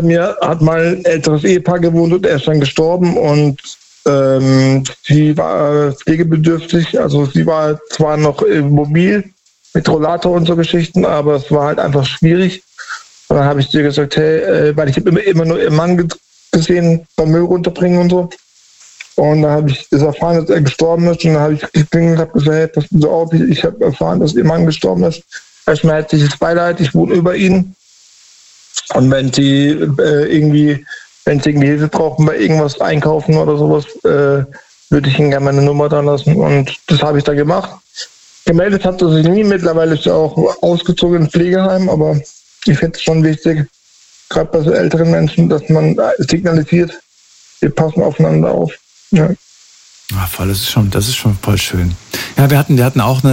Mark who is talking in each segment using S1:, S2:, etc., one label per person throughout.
S1: mir hat mal ein älteres Ehepaar gewohnt und er ist dann gestorben und sie war pflegebedürftig, also sie war zwar noch mobil mit Rollator und so Geschichten, aber es war halt einfach schwierig. Und dann habe ich dir gesagt, hey, weil ich habe immer nur ihren Mann gesehen beim Müll runterbringen und so. Und dann habe ich das erfahren, dass er gestorben ist und dann habe ich geklingelt und habe gesagt, hey, pass so auf, ich habe erfahren, dass ihr Mann gestorben ist. Erstmal herzliches Beileid, ich wohne über ihn. Und wenn sie irgendwie Hilfe brauchen bei irgendwas einkaufen oder sowas, würde ich ihnen gerne meine Nummer da lassen. Und das habe ich da gemacht. Gemeldet hat er sich nie. Mittlerweile ist er auch ausgezogen ins Pflegeheim, aber ich finde es schon wichtig, gerade bei so älteren Menschen, dass man signalisiert, wir passen aufeinander auf. Ja.
S2: Ja, voll, das ist schon voll schön. Ja, wir hatten auch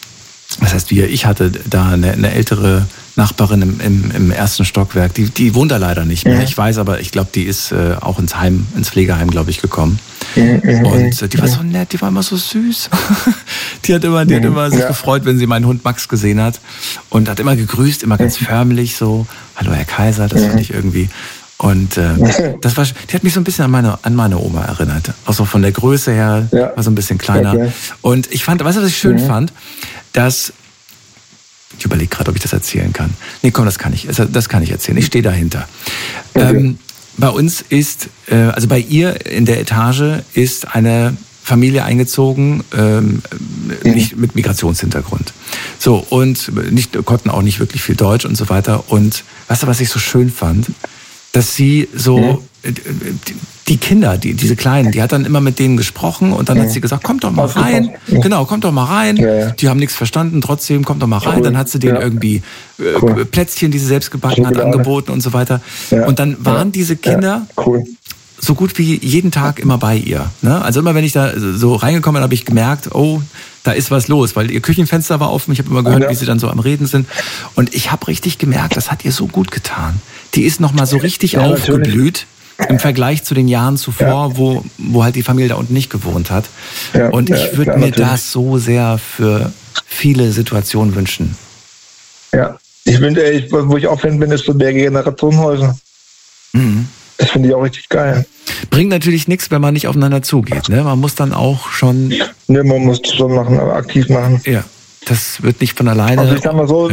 S2: ich hatte da eine ältere Nachbarin im ersten Stockwerk, die wohnt da leider nicht mehr. Ich weiß aber, ich glaube, die ist auch ins Pflegeheim, glaube ich, gekommen. Und die war so nett, die war immer so süß. Die hat immer sich gefreut, wenn sie meinen Hund Max gesehen hat und hat immer gegrüßt, immer ganz förmlich so, hallo Herr Kaiser, das finde ich irgendwie. Und die hat mich so ein bisschen an meine Oma erinnert. Auch so von der Größe her, war so ein bisschen kleiner. Okay. Und ich fand, weißt du, was ich schön fand? Dass, ich überlege gerade, ob ich das erzählen kann. Nee, komm, das kann ich erzählen. Ich stehe dahinter. Okay. Bei uns ist, also bei ihr in der Etage ist eine Familie eingezogen, nicht mit Migrationshintergrund. So, und konnten auch nicht wirklich viel Deutsch und so weiter. Und weißt du, was ich so schön fand? Dass sie so, die Kinder, diese Kleinen, die hat dann immer mit denen gesprochen und dann hat sie gesagt, kommt doch mal rein. Genau, kommt doch mal rein. Ja. Die haben nichts verstanden, trotzdem, kommt doch mal rein. Dann hat sie denen irgendwie Plätzchen, die sie selbst gebacken hat, angeboten und so weiter. Ja. Und dann waren diese Kinder so gut wie jeden Tag immer bei ihr. Ne? Also immer, wenn ich da so reingekommen bin, habe ich gemerkt, oh, da ist was los, weil ihr Küchenfenster war offen. Ich habe immer gehört, wie sie dann so am Reden sind. Und ich habe richtig gemerkt, das hat ihr so gut getan. Die ist nochmal so richtig aufgeblüht im Vergleich zu den Jahren zuvor, wo halt die Familie da unten nicht gewohnt hat. Ja, und ich würde mir das so sehr für viele Situationen wünschen.
S1: Ja, ich finde, wo ich auch Fan bin, ist so der Generationenhäuser. Mhm. Das finde ich auch richtig geil.
S2: Bringt natürlich nichts, wenn man nicht aufeinander zugeht. Ne? Man muss dann auch schon...
S1: Ne, man muss das schon machen, aber aktiv machen.
S2: Ja, das wird nicht von alleine...
S1: Also ich sag mal so,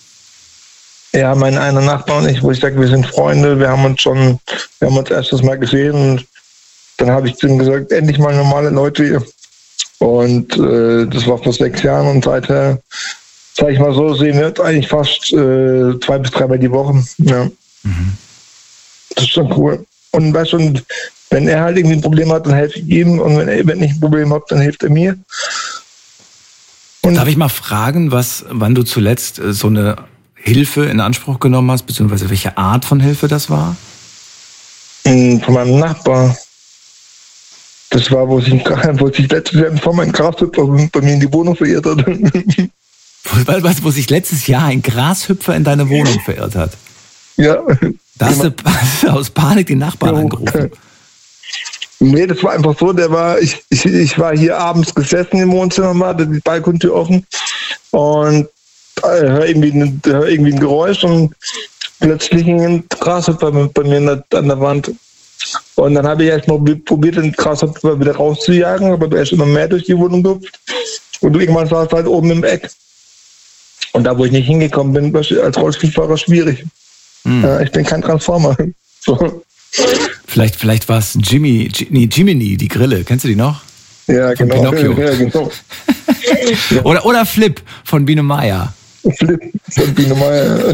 S1: mein einer Nachbar und ich, wo ich sage, wir sind Freunde, wir haben uns erstes Mal gesehen und dann habe ich zu ihm gesagt, endlich mal normale Leute hier. Und das war vor 6 Jahren und seither, sag ich mal so, sehen wir uns eigentlich fast 2 bis 3 Mal die Woche. Ja. Mhm. Das ist schon cool. Und weißt du, wenn er halt irgendwie ein Problem hat, dann helfe ich ihm. Und wenn ich ein Problem habe, dann hilft er mir. Und
S2: darf ich mal fragen, wann du zuletzt so eine Hilfe in Anspruch genommen hast, beziehungsweise welche Art von Hilfe das war?
S1: Von meinem Nachbar. Das war, wo sich letztes Jahr vor meinem Grashüpfer bei mir in die Wohnung verirrt hat.
S2: Wo sich letztes Jahr ein Grashüpfer in deine Wohnung verirrt hat? Ja. Da hast du aus Panik den Nachbarn angerufen.
S1: Nee, das war einfach so, ich war hier abends gesessen im Wohnzimmer, hatte die Balkontür offen und höre irgendwie ein Geräusch und plötzlich hing ein Grashüpfer bei mir an der Wand. Und dann habe ich erst mal probiert, den Grashüpfer wieder rauszujagen, aber er ist immer mehr durch die Wohnung gehüpft. Und irgendwann saß es halt oben im Eck. Und da, wo ich nicht hingekommen bin, war als Rollstuhlfahrer schwierig. Ich bin kein Transformer. So.
S2: Vielleicht war es Jiminy, die Grille. Kennst du die noch?
S1: Ja, von genau. Pinocchio. Ja, genau.
S2: oder Flip von Biene Meier.
S1: Flip von Biene Meier.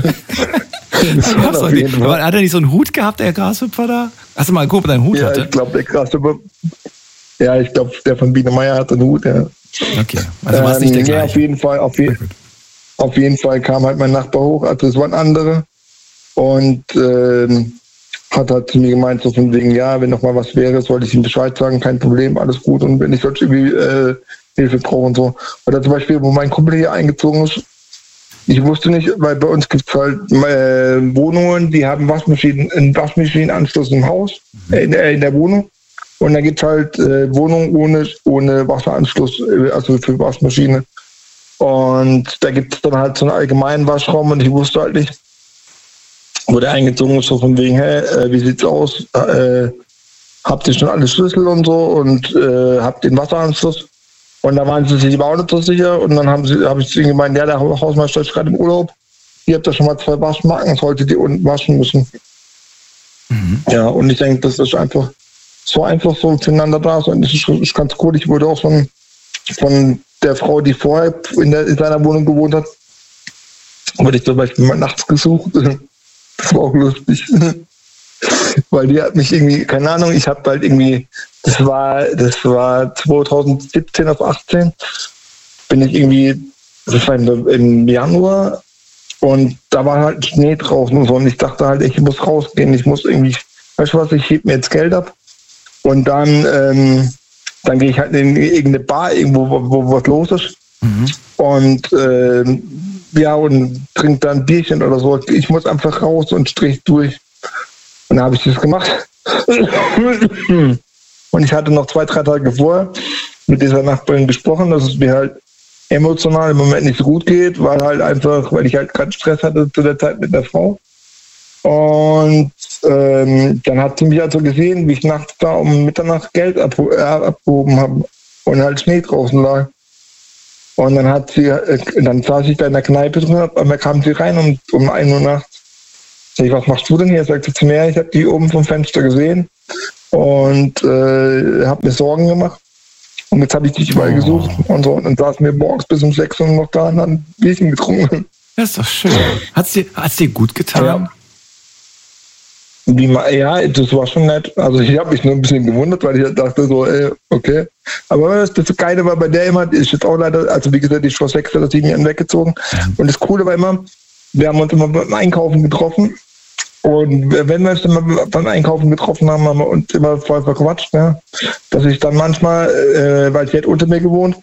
S2: Hat er nicht so einen Hut gehabt, der Grashüpfer da? Hast du mal geguckt, ob er einen Hut hatte?
S1: Ich glaube, der Grashüpfer. Ja, ich glaube, der von Biene Meier hat einen Hut, ja.
S2: Okay, also war es nicht der gleiche.
S1: Ja, auf jeden Fall kam halt mein Nachbar hoch, also es waren andere. Und hat halt zu mir gemeint, so von wegen, ja, wenn noch mal was wäre, sollte ich ihm Bescheid sagen, kein Problem, alles gut. Und wenn ich sonst irgendwie Hilfe brauche und so. Oder zum Beispiel, wo mein Kumpel hier eingezogen ist, ich wusste nicht, weil bei uns gibt es halt Wohnungen, die haben einen Waschmaschinenanschluss im Haus, in der Wohnung. Und dann gibt es halt Wohnungen ohne Wasseranschluss, also für Waschmaschine. Und da gibt es dann halt so einen allgemeinen Waschraum und ich wusste halt nicht, wo der eingezogen ist, so von wegen, hey, wie sieht's aus? Habt ihr schon alle Schlüssel und so und habt den Wasseranschluss? Und da waren sie sich aber auch nicht so sicher. Und dann habe ich zu ihnen gemeint, ja, der Hausmeister ist gerade im Urlaub. Ihr habt da schon mal 2 Waschmarken, solltet ihr unten waschen müssen. Mhm. Ja, und ich denke, das ist einfach so zueinander da. Und das ist ganz cool. Ich wurde auch von der Frau, die vorher in seiner Wohnung gewohnt hat, wurde ich zum Beispiel mal nachts gesucht. Das war auch lustig. Weil die hat mich irgendwie, keine Ahnung, ich habe halt irgendwie, das war 2017 auf 18, bin ich irgendwie, das war im Januar und da war halt Schnee draußen und so und ich dachte halt, ich muss rausgehen, ich muss irgendwie, weißt du was, ich heb mir jetzt Geld ab und dann gehe ich halt in irgendeine Bar irgendwo, wo was los ist und und trinke dann ein Bierchen oder so. Ich muss einfach raus und strich durch. Und dann habe ich das gemacht. Und ich hatte noch 2-3 Tage vorher mit dieser Nachbarin gesprochen, dass es mir halt emotional im Moment nicht so gut geht, weil ich halt gerade Stress hatte zu der Zeit mit der Frau. Und dann hat sie mich also gesehen, wie ich nachts da um Mitternacht Geld abgehoben habe und halt Schnee draußen lag. Und dann saß ich da in der Kneipe drin, und dann kam sie rein um 1 Uhr nachts. Sag ich, was machst du denn hier? Sagt sie zu mir, ich habe die oben vom Fenster gesehen und habe mir Sorgen gemacht. Und jetzt habe ich dich überall gesucht und so. Und dann saßen wir morgens bis um 6 Uhr noch da und haben ein Bierchen getrunken.
S2: Das ist doch schön. Hat's dir gut getan?
S1: Ja. Ja, das war schon nett. Also ich habe mich nur ein bisschen gewundert, weil ich dachte so, okay. Aber das Geile war bei der immer, ist jetzt auch leider, also wie gesagt, die ist vor 6 oder 7 Jahren weggezogen. Und das Coole war immer, wir haben uns immer beim Einkaufen getroffen. Und wenn wir uns immer beim Einkaufen getroffen haben, haben wir uns immer voll verquatscht. Ja? Dass ich dann manchmal, weil sie hat unter mir gewohnt,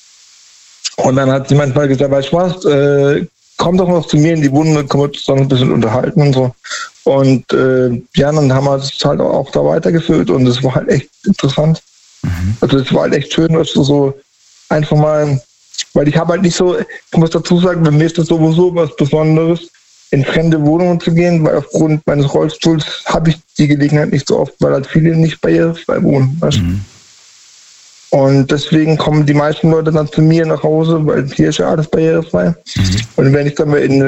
S1: und dann hat sie manchmal gesagt, weißt du was, komm doch noch zu mir in die Wohnung, dann können wir uns dann ein bisschen unterhalten und so. Und dann haben wir das halt auch da weitergeführt und es war halt echt interessant. Also es war halt echt schön, dass du so einfach mal, weil ich habe halt nicht so, ich muss dazu sagen, bei mir ist das sowieso was Besonderes, in fremde Wohnungen zu gehen, weil aufgrund meines Rollstuhls habe ich die Gelegenheit nicht so oft, weil halt viele nicht barrierefrei wohnen. Weißt? Und deswegen kommen die meisten Leute dann zu mir nach Hause, weil hier ist ja alles barrierefrei. Und wenn ich dann mal in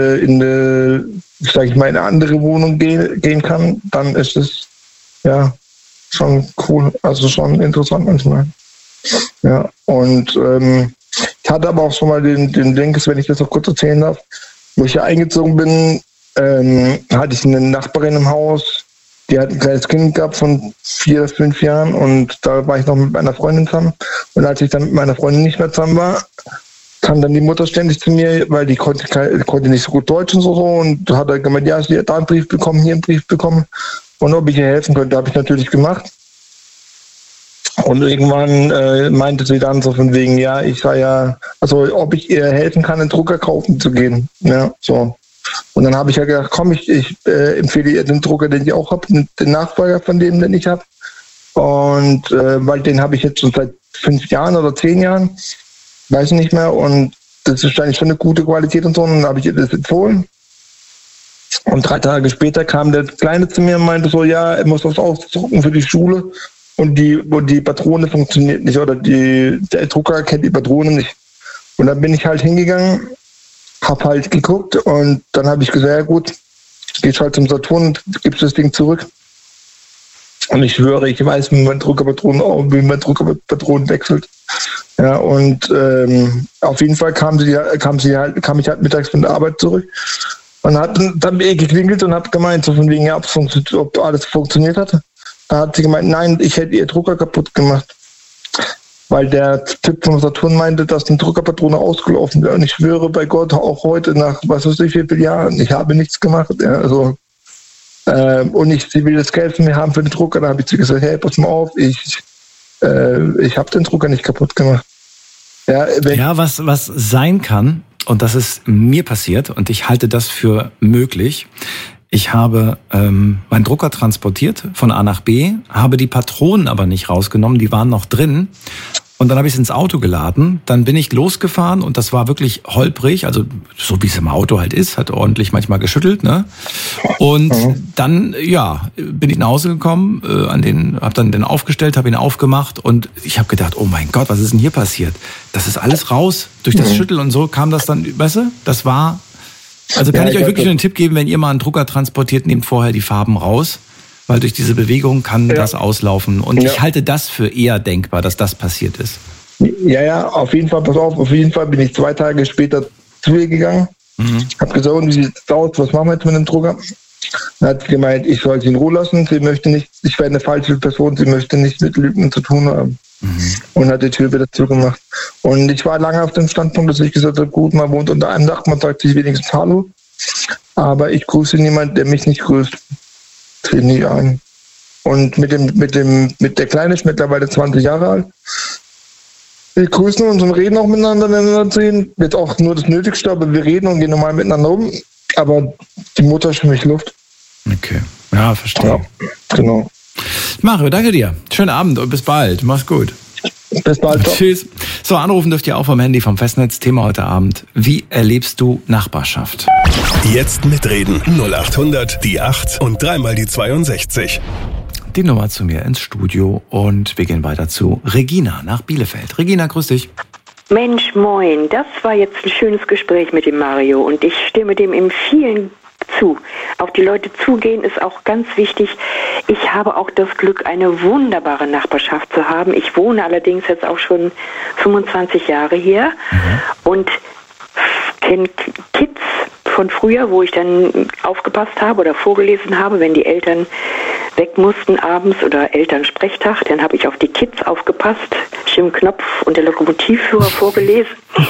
S1: eine andere Wohnung gehen kann, dann ist es ja schon cool, also schon interessant manchmal. Ja, und ich hatte aber auch schon mal den Ding, wenn ich das noch kurz erzählen darf, wo ich hier eingezogen bin, hatte ich eine Nachbarin im Haus, die hat ein kleines Kind gehabt von 4 oder 5 Jahren und da war ich noch mit meiner Freundin zusammen. Und als ich dann mit meiner Freundin nicht mehr zusammen war, kam dann die Mutter ständig zu mir, weil die konnte nicht so gut Deutsch und so und hat dann gemeint, ja, sie hat da einen Brief bekommen, hier einen Brief bekommen und ob ich ihr helfen könnte, habe ich natürlich gemacht. Und irgendwann meinte sie dann so von wegen, ja, ob ich ihr helfen kann, einen Drucker kaufen zu gehen. Ja, so. Und dann habe ich ja gedacht, komm, ich empfehle ihr den Drucker, den ich auch habe, den Nachfolger von dem, den ich habe. Und weil den habe ich jetzt schon seit 5 Jahren oder 10 Jahren, weiß ich nicht mehr. Und das ist eigentlich schon eine gute Qualität und so. Und dann habe ich ihr das empfohlen. Und 3 Tage später kam der Kleine zu mir und meinte so, ja, er muss was ausdrucken für die Schule. Und die Patrone funktioniert nicht oder der Drucker kennt die Patrone nicht. Und dann bin ich halt hingegangen, hab halt geguckt und dann habe ich gesagt, ja gut, gehst halt zum Saturn und gibst das Ding zurück. Und ich schwöre, ich weiß, wie man Druckerpatronen wechselt. Ja, und auf jeden Fall kam ich halt mittags von der Arbeit zurück und hat dann geklingelt und hat gemeint, so von wegen, ja, ob alles funktioniert hat. Da hat sie gemeint, nein, ich hätte ihr Drucker kaputt gemacht. Weil der Typ vom Saturn meinte, dass eine Druckerpatrone ausgelaufen wäre. Und ich schwöre bei Gott, auch heute nach, was weiß ich, wie viele Jahren, ich habe nichts gemacht. Ja, also, und sie will das Geld von mir haben für den Drucker. Da habe ich zu gesagt, hey, pass mal auf, ich habe den Drucker nicht kaputt gemacht.
S2: Ja, was sein kann, und das ist mir passiert, und ich halte das für möglich. Ich habe meinen Drucker transportiert von A nach B, habe die Patronen aber nicht rausgenommen, die waren noch drin. Und dann habe ich es ins Auto geladen, dann bin ich losgefahren und das war wirklich holprig, also so wie es im Auto halt ist, hat ordentlich manchmal geschüttelt, ne? Und dann, bin ich nach Hause gekommen, habe dann den aufgestellt, habe ihn aufgemacht und ich habe gedacht, oh mein Gott, was ist denn hier passiert? Das ist alles raus. Durch das Schütteln und so kam das dann, weißt du, das war, also kann ich euch wirklich einen Tipp geben, wenn ihr mal einen Drucker transportiert, nehmt vorher die Farben raus. Weil durch diese Bewegung kann das auslaufen. Und ich halte das für eher denkbar, dass das passiert ist.
S1: Ja, auf jeden Fall, pass auf jeden Fall bin ich 2 Tage später zu ihr gegangen. Hab gesagt, wie sieht es aus, was machen wir jetzt mit dem Drucker? Dann hat sie gemeint, ich soll sie in Ruhe lassen, sie möchte nicht, ich wäre eine falsche Person, sie möchte nichts mit Lügen zu tun haben. Und hat die Tür wieder zugemacht. Und ich war lange auf dem Standpunkt, dass ich gesagt habe, gut, man wohnt unter einem Dach, man sagt sich wenigstens Hallo. Aber ich grüße niemanden, der mich nicht grüßt. Nie an. Und mit der Kleine ist mittlerweile 20 Jahre alt. Wir grüßen uns und reden auch miteinander, wenn wir uns sehen. Wird auch nur das Nötigste, aber wir reden und gehen normal miteinander um. Aber die Mutter ist für mich Luft.
S2: Okay. Ja, verstehe.
S1: Ja, genau.
S2: Mario, danke dir. Schönen Abend und bis bald. Mach's gut.
S1: Bis bald.
S2: Tschüss. So, anrufen dürft ihr auch vom Handy, vom Festnetz. Thema heute Abend. Wie erlebst du Nachbarschaft?
S3: Jetzt mitreden. 0800 die 8 und 3 mal die 62.
S2: Die Nummer zu mir ins Studio und wir gehen weiter zu Regina nach Bielefeld. Regina, grüß dich.
S4: Mensch, moin. Das war jetzt ein schönes Gespräch mit dem Mario und ich stimme dem in vielen zu. Auf die Leute zugehen ist auch ganz wichtig. Ich habe auch das Glück, eine wunderbare Nachbarschaft zu haben. Ich wohne allerdings jetzt auch schon 25 Jahre hier und kenne Kids von früher, wo ich dann aufgepasst habe oder vorgelesen habe, wenn die Eltern weg mussten abends oder Elternsprechtag, dann habe ich auf die Kids aufgepasst, Jim Knopf und der Lokomotivführer vorgelesen.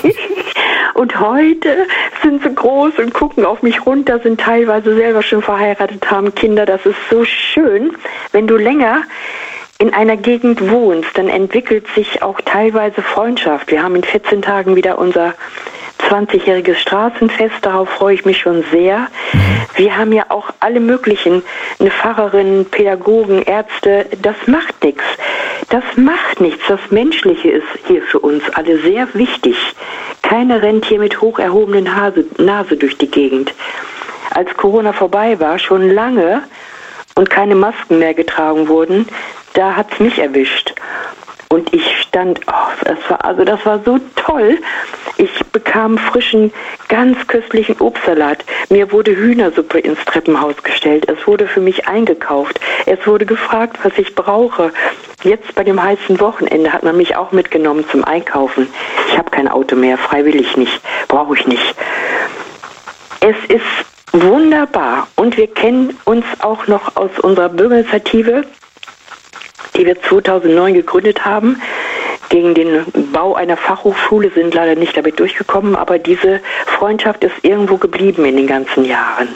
S4: Und heute sind sie groß und gucken auf mich runter, sind teilweise selber schon verheiratet, haben Kinder. Das ist so schön. Wenn du länger in einer Gegend wohnst, dann entwickelt sich auch teilweise Freundschaft. Wir haben in 14 Tagen wieder unser 20-jähriges Straßenfest, darauf freue ich mich schon sehr. Wir haben ja auch alle möglichen, eine Pfarrerin, Pädagogen, Ärzte, das macht nichts. Das macht nichts. Das Menschliche ist hier für uns alle sehr wichtig. Keiner rennt hier mit hoch erhobenen Nase durch die Gegend. Als Corona vorbei war, schon lange, und keine Masken mehr getragen wurden, da hat es mich erwischt. Und ich stand, das war so toll. Ich bekam frischen, ganz köstlichen Obstsalat. Mir wurde Hühnersuppe ins Treppenhaus gestellt. Es wurde für mich eingekauft. Es wurde gefragt, was ich brauche. Jetzt bei dem heißen Wochenende hat man mich auch mitgenommen zum Einkaufen. Ich habe kein Auto mehr, freiwillig nicht, brauche ich nicht. Es ist wunderbar. Und wir kennen uns auch noch aus unserer Bürgerinitiative, die wir 2009 gegründet haben, gegen den Bau einer Fachhochschule, sind leider nicht damit durchgekommen, aber diese Freundschaft ist irgendwo geblieben in den ganzen Jahren.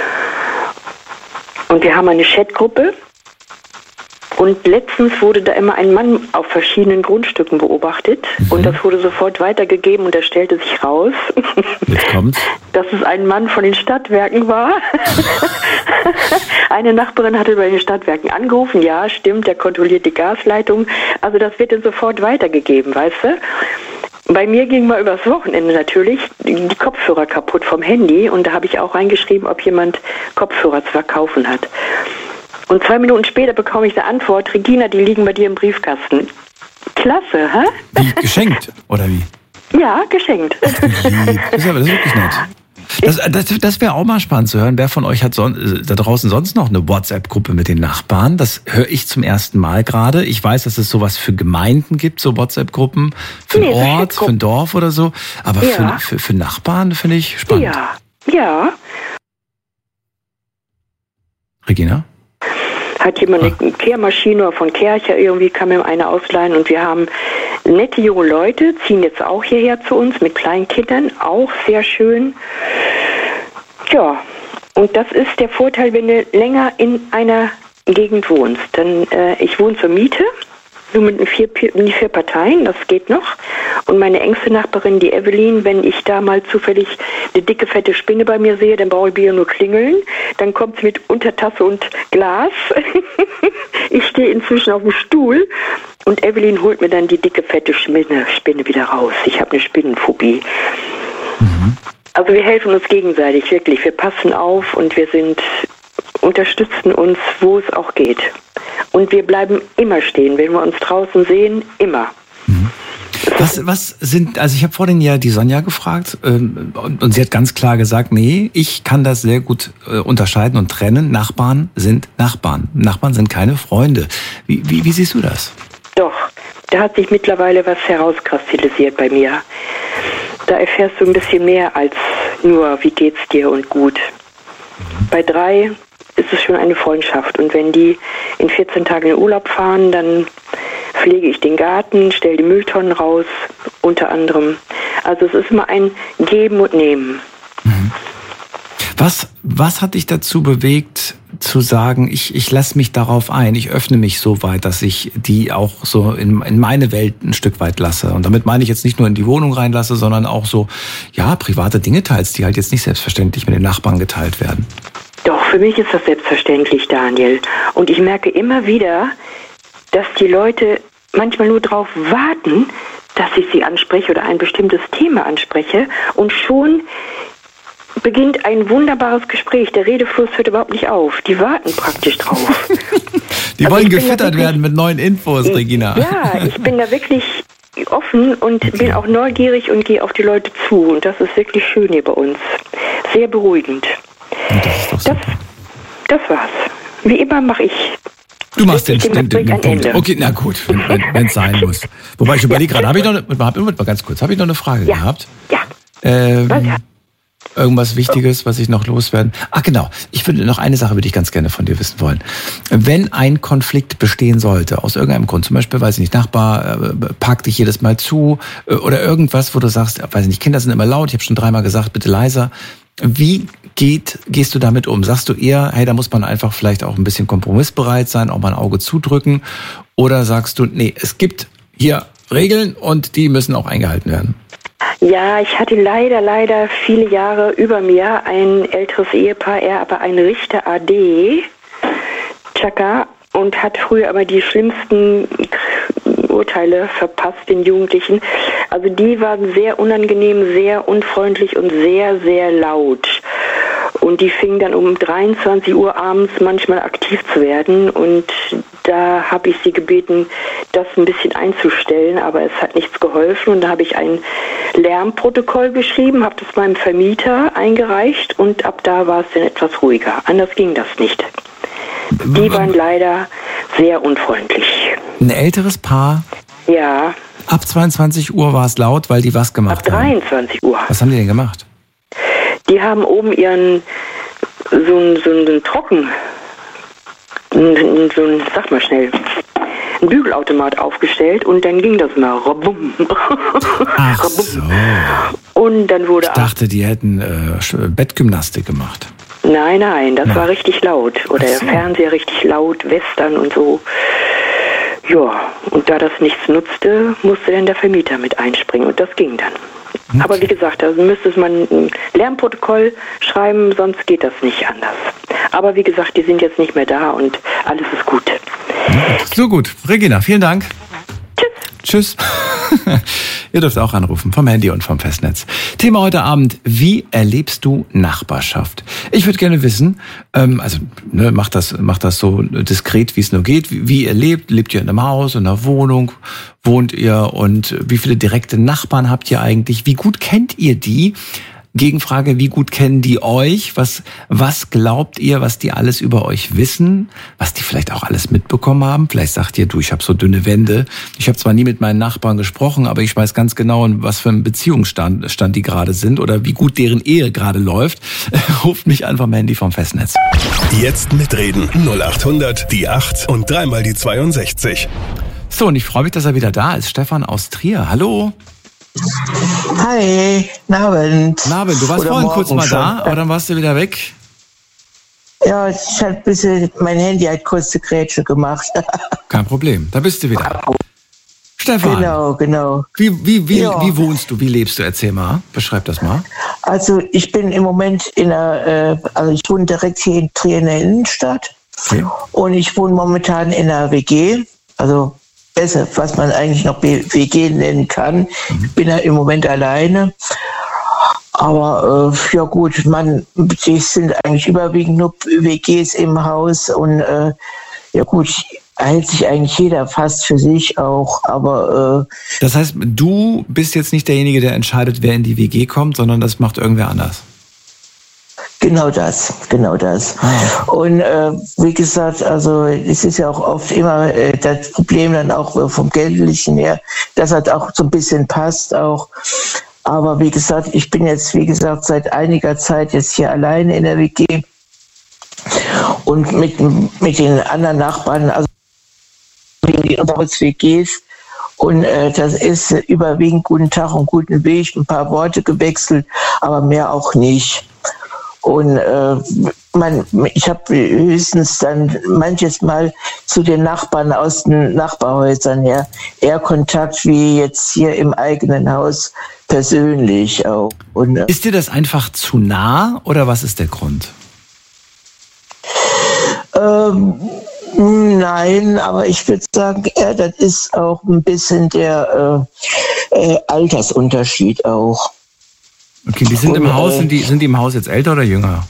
S4: Und wir haben eine Chatgruppe und letztens wurde da immer ein Mann auf verschiedenen Grundstücken beobachtet und das wurde sofort weitergegeben und da stellte sich raus, dass es ein Mann von den Stadtwerken war. Eine Nachbarin hatte bei den Stadtwerken angerufen, ja, stimmt, der kontrolliert die Gasleitung. Also das wird dann sofort weitergegeben, weißt du? Bei mir ging mal übers Wochenende natürlich die Kopfhörer kaputt vom Handy und da habe ich auch reingeschrieben, ob jemand Kopfhörer zu verkaufen hat. Und 2 Minuten später bekomme ich eine Antwort, Regina, die liegen bei dir im Briefkasten. Klasse, hä?
S2: Wie, geschenkt, oder wie?
S4: Ja, geschenkt.
S2: Das ist wirklich nett. Das wäre auch mal spannend zu hören. Wer von euch hat da draußen sonst noch eine WhatsApp-Gruppe mit den Nachbarn? Das höre ich zum ersten Mal gerade. Ich weiß, dass es sowas für Gemeinden gibt, so WhatsApp-Gruppen, für einen Ort, für ein Dorf oder so. Aber für Nachbarn finde ich spannend.
S4: Ja.
S2: Regina?
S4: Hat jemand eine Kehrmaschine oder von Kercher irgendwie, kann mir eine ausleihen und wir haben nette junge Leute, ziehen jetzt auch hierher zu uns mit Kleinkindern, auch sehr schön. Ja, und das ist der Vorteil, wenn du länger in einer Gegend wohnst. Dann, ich wohne zur Miete, nur mit 4 Parteien, das geht noch. Und meine engste Nachbarin, die Evelyn, wenn ich da mal zufällig eine dicke, fette Spinne bei mir sehe, dann brauche ich Bier nur klingeln. Dann kommt sie mit Untertasse und Glas. Ich stehe inzwischen auf dem Stuhl Und Evelyn holt mir dann die dicke, fette Spinne wieder raus. Ich habe eine Spinnenphobie. Also wir helfen uns gegenseitig, wirklich. Wir passen auf und wir unterstützen uns, wo es auch geht. Und wir bleiben immer stehen, wenn wir uns draußen sehen, immer.
S2: Was sind, also ich habe vorhin ja die Sonja gefragt und sie hat ganz klar gesagt, nee, ich kann das sehr gut unterscheiden und trennen. Nachbarn sind Nachbarn. Nachbarn sind keine Freunde. Wie siehst du das?
S4: Doch, da hat sich mittlerweile was herauskristallisiert bei mir. Da erfährst du ein bisschen mehr als nur, wie geht's dir und gut. Bei 3 ist es schon eine Freundschaft. Und wenn die in 14 Tagen in Urlaub fahren, dann pflege ich den Garten, stelle die Mülltonnen raus, unter anderem. Also es ist immer ein Geben und Nehmen.
S2: Was hat dich dazu bewegt, zu sagen, ich lasse mich darauf ein, ich öffne mich so weit, dass ich die auch so in meine Welt ein Stück weit lasse? Und damit meine ich jetzt nicht nur in die Wohnung reinlasse, sondern auch so, ja, private Dinge teilst, die halt jetzt nicht selbstverständlich mit den Nachbarn geteilt werden.
S4: Doch, für mich ist das selbstverständlich, Daniel. Und ich merke immer wieder, dass die Leute manchmal nur darauf warten, dass ich sie anspreche oder ein bestimmtes Thema anspreche und schon beginnt ein wunderbares Gespräch. Der Redefluss hört überhaupt nicht auf. Die warten praktisch drauf.
S2: Die wollen gefüttert werden mit neuen Infos, Regina.
S4: Ja, ich bin da wirklich offen und bin auch neugierig und gehe auf die Leute zu. Und das ist wirklich schön hier bei uns. Sehr beruhigend.
S2: Das ist doch super.
S4: Das war's. Wie immer mache ich.
S2: Du machst den Punkt. Okay, na gut, wenn es sein muss. Wobei ich überlege gerade, habe ich noch eine Frage gehabt?
S4: Ja.
S2: Irgendwas Wichtiges, was ich noch loswerden? Ach genau, würde ich ganz gerne von dir wissen wollen. Wenn ein Konflikt bestehen sollte, aus irgendeinem Grund, zum Beispiel, weiß ich nicht, Nachbar parkt dich jedes Mal zu oder irgendwas, wo du sagst, weiß ich nicht, Kinder sind immer laut, ich habe schon 3-mal gesagt, bitte leiser. Wie gehst du damit um? Sagst du eher, hey, da muss man einfach vielleicht auch ein bisschen kompromissbereit sein, auch mal ein Auge zudrücken? Oder sagst du, nee, es gibt hier Regeln und die müssen auch eingehalten werden?
S4: Ja, ich hatte leider viele Jahre über mir ein älteres Ehepaar, er aber ein Richter AD, Chaka, und hat früher aber die schlimmsten Urteile verpasst den Jugendlichen. Also die waren sehr unangenehm, sehr unfreundlich und sehr, sehr laut. Und die fingen dann um 23 Uhr abends manchmal aktiv zu werden. Und da habe ich sie gebeten, das ein bisschen einzustellen, aber es hat nichts geholfen. Und da habe ich ein Lärmprotokoll geschrieben, habe das meinem Vermieter eingereicht und ab da war es dann etwas ruhiger. Anders ging das nicht. Die waren leider sehr unfreundlich.
S2: Ein älteres Paar?
S4: Ja.
S2: Ab 22 Uhr war es laut, weil die was gemacht haben?
S4: Ab 23 Uhr.
S2: Was haben die denn gemacht?
S4: Die haben oben ihren, so einen Trocken, sag mal schnell, einen Bügelautomat aufgestellt und dann ging das mal.
S2: Ach so.
S4: Und dann wurde
S2: ich dachte, die hätten Bettgymnastik gemacht.
S4: Nein, das war richtig laut. Oder der Fernseher richtig laut, Western und so. Ja, und da das nichts nutzte, musste dann der Vermieter mit einspringen und das ging dann. Okay. Aber wie gesagt, also müsste man ein Lärmprotokoll schreiben, sonst geht das nicht anders. Aber wie gesagt, die sind jetzt nicht mehr da und alles ist gut.
S2: So gut. Regina, vielen Dank. Tschüss. Ihr dürft auch anrufen vom Handy und vom Festnetz. Thema heute Abend, wie erlebst du Nachbarschaft? Ich würde gerne wissen, macht das so diskret, wie es nur geht. Wie ihr lebt? Lebt ihr in einem Haus, in einer Wohnung? Wohnt ihr? Und wie viele direkte Nachbarn habt ihr eigentlich? Wie gut kennt ihr die? Gegenfrage, wie gut kennen die euch? Was glaubt ihr, was die alles über euch wissen? Was die vielleicht auch alles mitbekommen haben? Vielleicht sagt ihr, ich habe so dünne Wände. Ich habe zwar nie mit meinen Nachbarn gesprochen, aber ich weiß ganz genau, in was für einem Beziehungsstand die gerade sind oder wie gut deren Ehe gerade läuft. Ruft mich an vom Handy vom Festnetz.
S3: Jetzt mitreden. 0800 die 8 und 3 die 62.
S2: So, und ich freue mich, dass er wieder da ist. Stefan aus Trier. Hallo.
S5: Hi, Abend.
S2: Du warst vorhin kurz mal da, aber dann warst du wieder weg.
S5: Ja, ich hatte mein Handy hat kurze Grätsche gemacht.
S2: Kein Problem, da bist du wieder. Stefan.
S5: Genau.
S2: Wie wohnst du, wie lebst du? Erzähl mal, beschreib das mal.
S5: Also ich bin im Moment ich wohne direkt hier in Trier in der Innenstadt. Okay. Und ich wohne momentan in einer WG, also was man eigentlich noch WG nennen kann. Ich bin ja im Moment alleine. Aber ja gut, die sind eigentlich überwiegend nur WGs im Haus und ja gut, hält sich eigentlich jeder fast für sich auch, aber...
S2: Das heißt, du bist jetzt nicht derjenige, der entscheidet, wer in die WG kommt, sondern das macht irgendwer anders?
S5: Genau das. Und wie gesagt, also es ist ja auch oft immer das Problem dann auch vom Geldlichen her, dass das auch so ein bisschen passt auch. Aber wie gesagt, ich bin jetzt, seit einiger Zeit jetzt hier alleine in der WG und mit den anderen Nachbarn, also in unseren WGs. Und das ist überwiegend guten Tag und guten Weg, ein paar Worte gewechselt, aber mehr auch nicht. Und ich habe höchstens dann manches Mal zu den Nachbarn aus den Nachbarhäusern her eher Kontakt wie jetzt hier im eigenen Haus persönlich auch. Und,
S2: ist dir das einfach zu nah oder was ist der Grund?
S5: Nein, aber ich würde sagen, das ist auch ein bisschen der Altersunterschied auch.
S2: Okay, die sind im Haus, sind die im Haus jetzt älter oder jünger?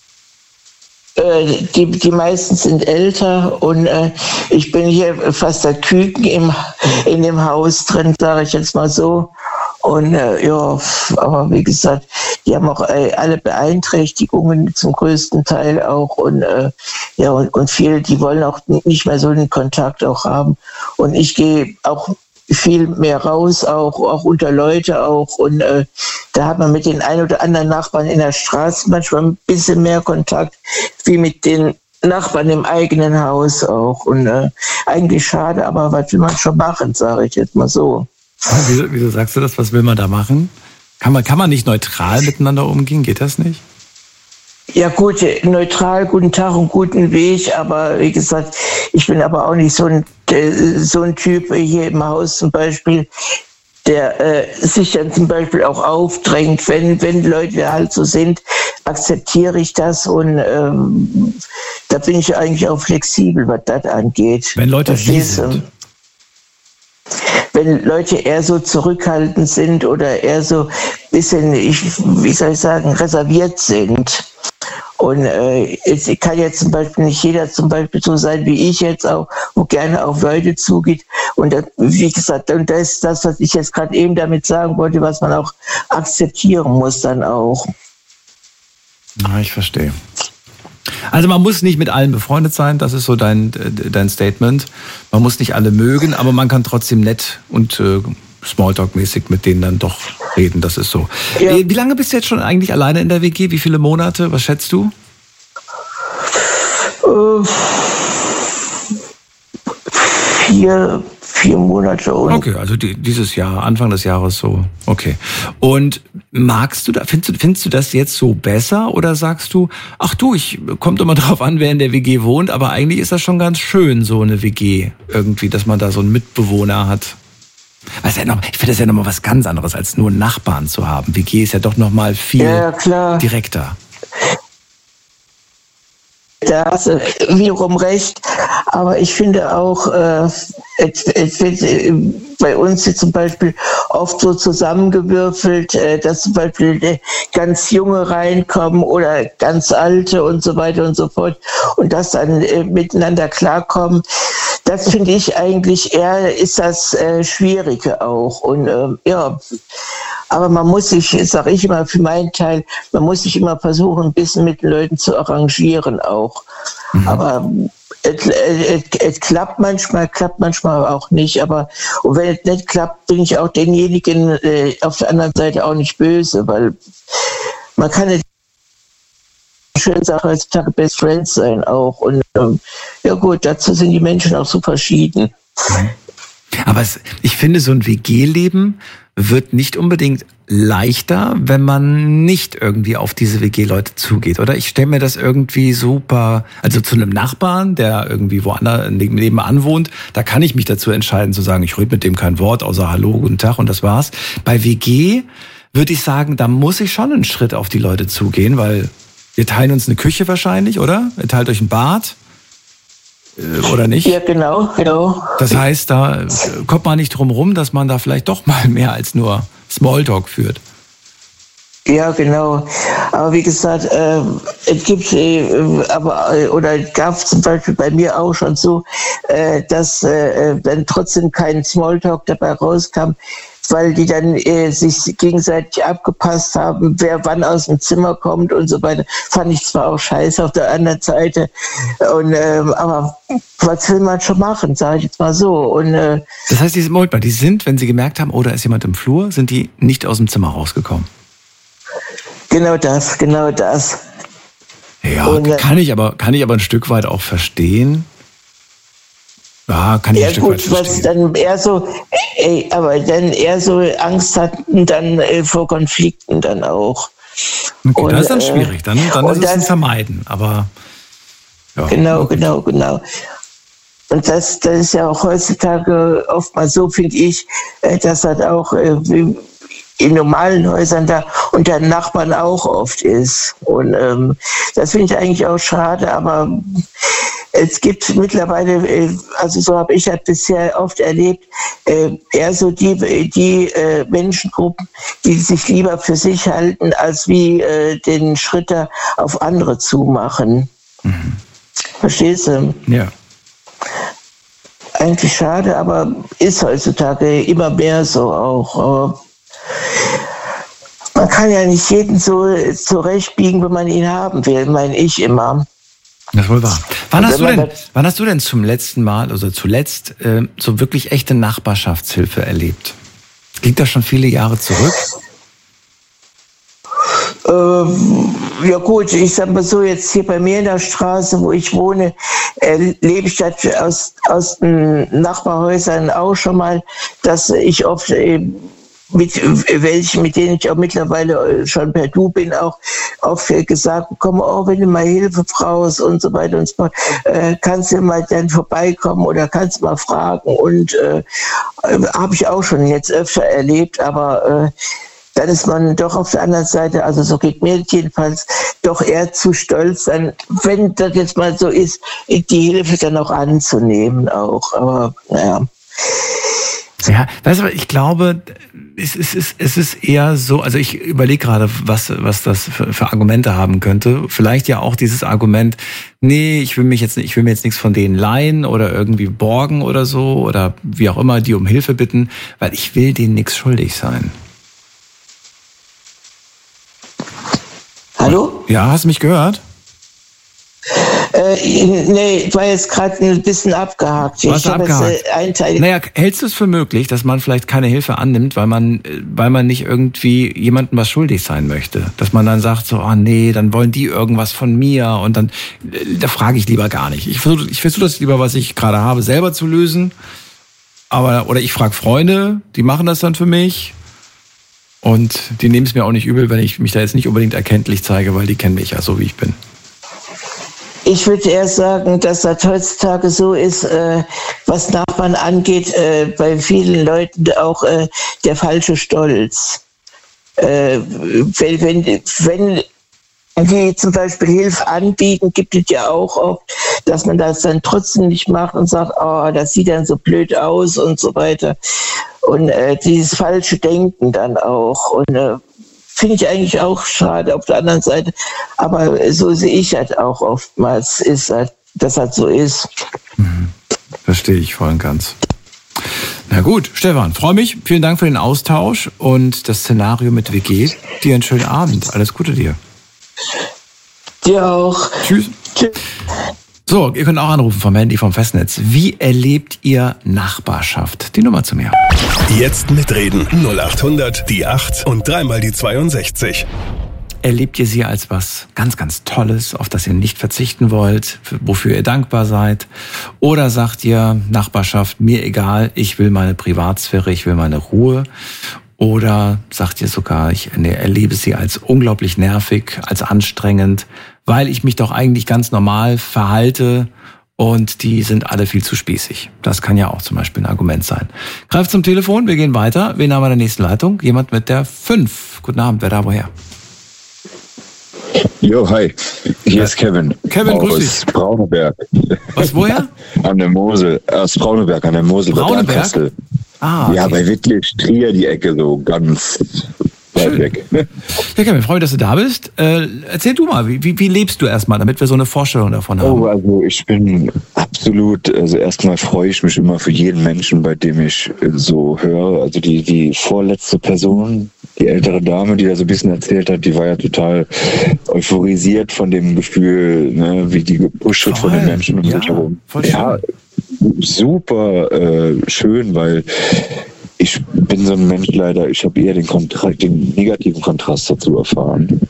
S5: Die meisten sind älter und ich bin hier fast der Küken in dem Haus drin, sage ich jetzt mal so. Und ja, aber wie gesagt, die haben auch alle Beeinträchtigungen zum größten Teil auch und ja und viele, die wollen auch nicht mehr so den Kontakt auch haben. Und ich gehe auch viel mehr raus, auch unter Leute auch. Und da hat man mit den ein oder anderen Nachbarn in der Straße manchmal ein bisschen mehr Kontakt wie mit den Nachbarn im eigenen Haus auch. Und eigentlich schade, aber was will man schon machen, sage ich jetzt mal so.
S2: Wieso sagst du das? Was will man da machen? Kann man nicht neutral miteinander umgehen? Geht das nicht?
S5: Ja gut, neutral, guten Tag und guten Weg, aber wie gesagt, ich bin aber auch nicht so ein Typ hier im Haus zum Beispiel, der sich dann zum Beispiel auch aufdrängt, wenn Leute halt so sind, akzeptiere ich das und da bin ich eigentlich auch flexibel, was das angeht.
S2: Wenn Leute wie sind?
S5: Wenn Leute eher so zurückhaltend sind oder eher so ein bisschen, reserviert sind. Und es kann jetzt zum Beispiel nicht jeder zum Beispiel so sein wie ich jetzt auch, wo gerne auf Leute zugeht. Und das, wie gesagt, und das ist das, was ich jetzt gerade eben damit sagen wollte, was man auch akzeptieren muss dann auch.
S2: Na, ich verstehe. Also man muss nicht mit allen befreundet sein, das ist so dein Statement. Man muss nicht alle mögen, aber man kann trotzdem nett und Smalltalk-mäßig mit denen dann doch reden, das ist so. Ja. Wie lange bist du jetzt schon eigentlich alleine in der WG? Wie viele Monate? Was schätzt du?
S5: 4 Monate.
S2: Okay, also dieses Jahr, Anfang des Jahres so. Okay. Und magst du da, findest du das jetzt so besser oder sagst du, ach du, kommt immer drauf an, wer in der WG wohnt, aber eigentlich ist das schon ganz schön, so eine WG irgendwie, dass man da so einen Mitbewohner hat. Ich finde das ja nochmal was ganz anderes, als nur Nachbarn zu haben. WG ist ja doch nochmal viel direkter.
S5: Da hast du wiederum recht, aber ich finde auch, es wird bei uns jetzt zum Beispiel oft so zusammengewürfelt, dass zum Beispiel ganz Junge reinkommen oder ganz Alte und so weiter und so fort und das dann miteinander klarkommen. Das finde ich eigentlich eher, ist das Schwierige auch und ja. Aber man muss sich, sage ich immer für meinen Teil, man muss sich immer versuchen, ein bisschen mit den Leuten zu arrangieren auch. Mhm. Aber es klappt manchmal auch nicht. Aber und wenn es nicht klappt, bin ich auch denjenigen auf der anderen Seite auch nicht böse, weil man kann nicht schön Sache heutzutage Best Friends sein auch. Und ja gut, dazu sind die Menschen auch so verschieden.
S2: Mhm. Aber ich finde, so ein WG-Leben wird nicht unbedingt leichter, wenn man nicht irgendwie auf diese WG-Leute zugeht, oder? Ich stelle mir das irgendwie super, also zu einem Nachbarn, der irgendwie woanders nebenan wohnt, da kann ich mich dazu entscheiden zu sagen, ich rede mit dem kein Wort, außer Hallo, guten Tag und das war's. Bei WG würde ich sagen, da muss ich schon einen Schritt auf die Leute zugehen, weil wir teilen uns eine Küche wahrscheinlich, oder? Ihr teilt euch ein Bad. oder nicht?
S5: Ja, genau.
S2: Das heißt, da kommt man nicht drum rum, dass man da vielleicht doch mal mehr als nur Smalltalk führt.
S5: Ja, genau. Aber wie gesagt, es gibt, oder gab zum Beispiel bei mir auch schon so, dass dann trotzdem kein Smalltalk dabei rauskam, weil die dann sich gegenseitig abgepasst haben, wer wann aus dem Zimmer kommt und so weiter. Fand ich zwar auch scheiße auf der anderen Seite, aber was will man schon machen, sage ich jetzt mal so. Und,
S2: das heißt, die sind, wenn sie gemerkt haben, oh, da ist jemand im Flur, sind die nicht aus dem Zimmer rausgekommen?
S5: Genau das.
S2: Ja, und, kann ich aber ein Stück weit auch verstehen. Ja, kann ich ein Stück weit verstehen. Was
S5: dann eher so Angst hatten dann vor Konflikten dann auch.
S2: Okay, und, das ist dann schwierig, dann ist es ein Vermeiden, aber ja.
S5: Genau. Und das ist ja auch heutzutage oftmals so, finde ich, dass das auch in normalen Häusern da unter Nachbarn auch oft ist. Und das finde ich eigentlich auch schade, aber es gibt mittlerweile, also so habe ich das bisher oft erlebt, eher so die Menschengruppen, die sich lieber für sich halten, als wie den Schritt da auf andere zumachen. Mhm. Verstehst du?
S2: Ja.
S5: Eigentlich schade, aber ist heutzutage immer mehr so auch. Aber man kann ja nicht jeden so zurechtbiegen, wenn man ihn haben will, meine ich immer.
S2: Das ist wohl wahr. Wann hast du denn zum letzten Mal, also zuletzt, so wirklich echte Nachbarschaftshilfe erlebt? Liegt das schon viele Jahre zurück?
S5: Ja gut, ich sag mal so, jetzt hier bei mir in der Straße, wo ich wohne, lebe ich das aus den Nachbarhäusern auch schon mal, dass ich oft mit denen ich auch mittlerweile schon per Du bin, auch oft gesagt bekomme, oh, wenn du mal Hilfe brauchst und so weiter und so fort, kannst du mal dann vorbeikommen oder kannst du mal fragen, und habe ich auch schon jetzt öfter erlebt, aber dann ist man doch auf der anderen Seite, also so geht mir jedenfalls, doch eher zu stolz, dann, wenn das jetzt mal so ist, die Hilfe dann auch anzunehmen auch, aber naja.
S2: Ja, weißt du, ich glaube, es ist eher so, also ich überlege gerade, was das für Argumente haben könnte. Vielleicht ja auch dieses Argument, nee, ich will mir jetzt nichts von denen leihen oder irgendwie borgen oder so oder wie auch immer, die um Hilfe bitten, weil ich will denen nichts schuldig sein.
S5: Hallo?
S2: Ja, hast du mich gehört?
S5: Nee, ich war jetzt gerade ein bisschen abgehakt.
S2: Warst du abgehakt? Naja, hältst du es für möglich, dass man vielleicht keine Hilfe annimmt, weil man nicht irgendwie jemandem was schuldig sein möchte? Dass man dann sagt so, oh nee, dann wollen die irgendwas von mir und dann, da frage ich lieber gar nicht. Ich versuche das lieber, was ich gerade habe, selber zu lösen. Oder ich frage Freunde, die machen das dann für mich. Und die nehmen es mir auch nicht übel, wenn ich mich da jetzt nicht unbedingt erkenntlich zeige, weil die kennen mich ja so, wie ich bin.
S5: Ich würde eher sagen, dass das heutzutage so ist, was Nachbarn angeht, bei vielen Leuten auch der falsche Stolz. Wenn die zum Beispiel Hilfe anbieten, gibt es ja auch oft, dass man das dann trotzdem nicht macht und sagt, oh, das sieht dann so blöd aus und so weiter. Und dieses falsche Denken dann auch. Und finde ich eigentlich auch schade auf der anderen Seite. Aber so sehe ich halt auch oftmals, dass das so ist.
S2: Verstehe ich voll und ganz. Na gut, Stefan, freue mich. Vielen Dank für den Austausch und das Szenario mit WG. Dir einen schönen Abend. Alles Gute dir.
S5: Dir auch.
S2: Tschüss.
S5: Tschüss.
S2: So, ihr könnt auch anrufen vom Handy, vom Festnetz. Wie erlebt ihr Nachbarschaft? Die Nummer zu mir.
S3: Jetzt mitreden. 0800 die 8 und dreimal die 62.
S2: Erlebt ihr sie als was ganz, ganz Tolles, auf das ihr nicht verzichten wollt, wofür ihr dankbar seid? Oder sagt ihr, Nachbarschaft, mir egal, ich will meine Privatsphäre, ich will meine Ruhe? Oder sagt ihr sogar, ich erlebe sie als unglaublich nervig, als anstrengend, weil ich mich doch eigentlich ganz normal verhalte und die sind alle viel zu spießig. Das kann ja auch zum Beispiel ein Argument sein. Greift zum Telefon, wir gehen weiter. Wen haben wir in der nächsten Leitung? Jemand mit der 5. Guten Abend, wer da woher?
S6: Jo, hi. Hier ist Kevin.
S2: Kevin, grüß dich.
S6: Aus Brauneberg.
S2: Was, woher?
S6: An der Mosel. Aus Brauneberg, an der Mosel.
S2: Brauneberg?
S6: Okay. Ja, bei Wittlich-Trier die Ecke, so ganz weit weg.
S2: Ja, Kevin, freue mich, dass du da bist. Erzähl du mal, wie lebst du erstmal, damit wir so eine Vorstellung davon haben?
S6: Oh, also ich bin absolut, also erstmal freue ich mich immer für jeden Menschen, bei dem ich so höre. Also die vorletzte Person, die ältere Dame, die da so ein bisschen erzählt hat, die war ja total euphorisiert von dem Gefühl, ne, wie die gepusht wird von den Menschen um sich herum.
S2: Voll schön.
S6: Ja, super schön, weil ich bin so ein Mensch leider, ich habe eher den negativen Kontrast dazu erfahren.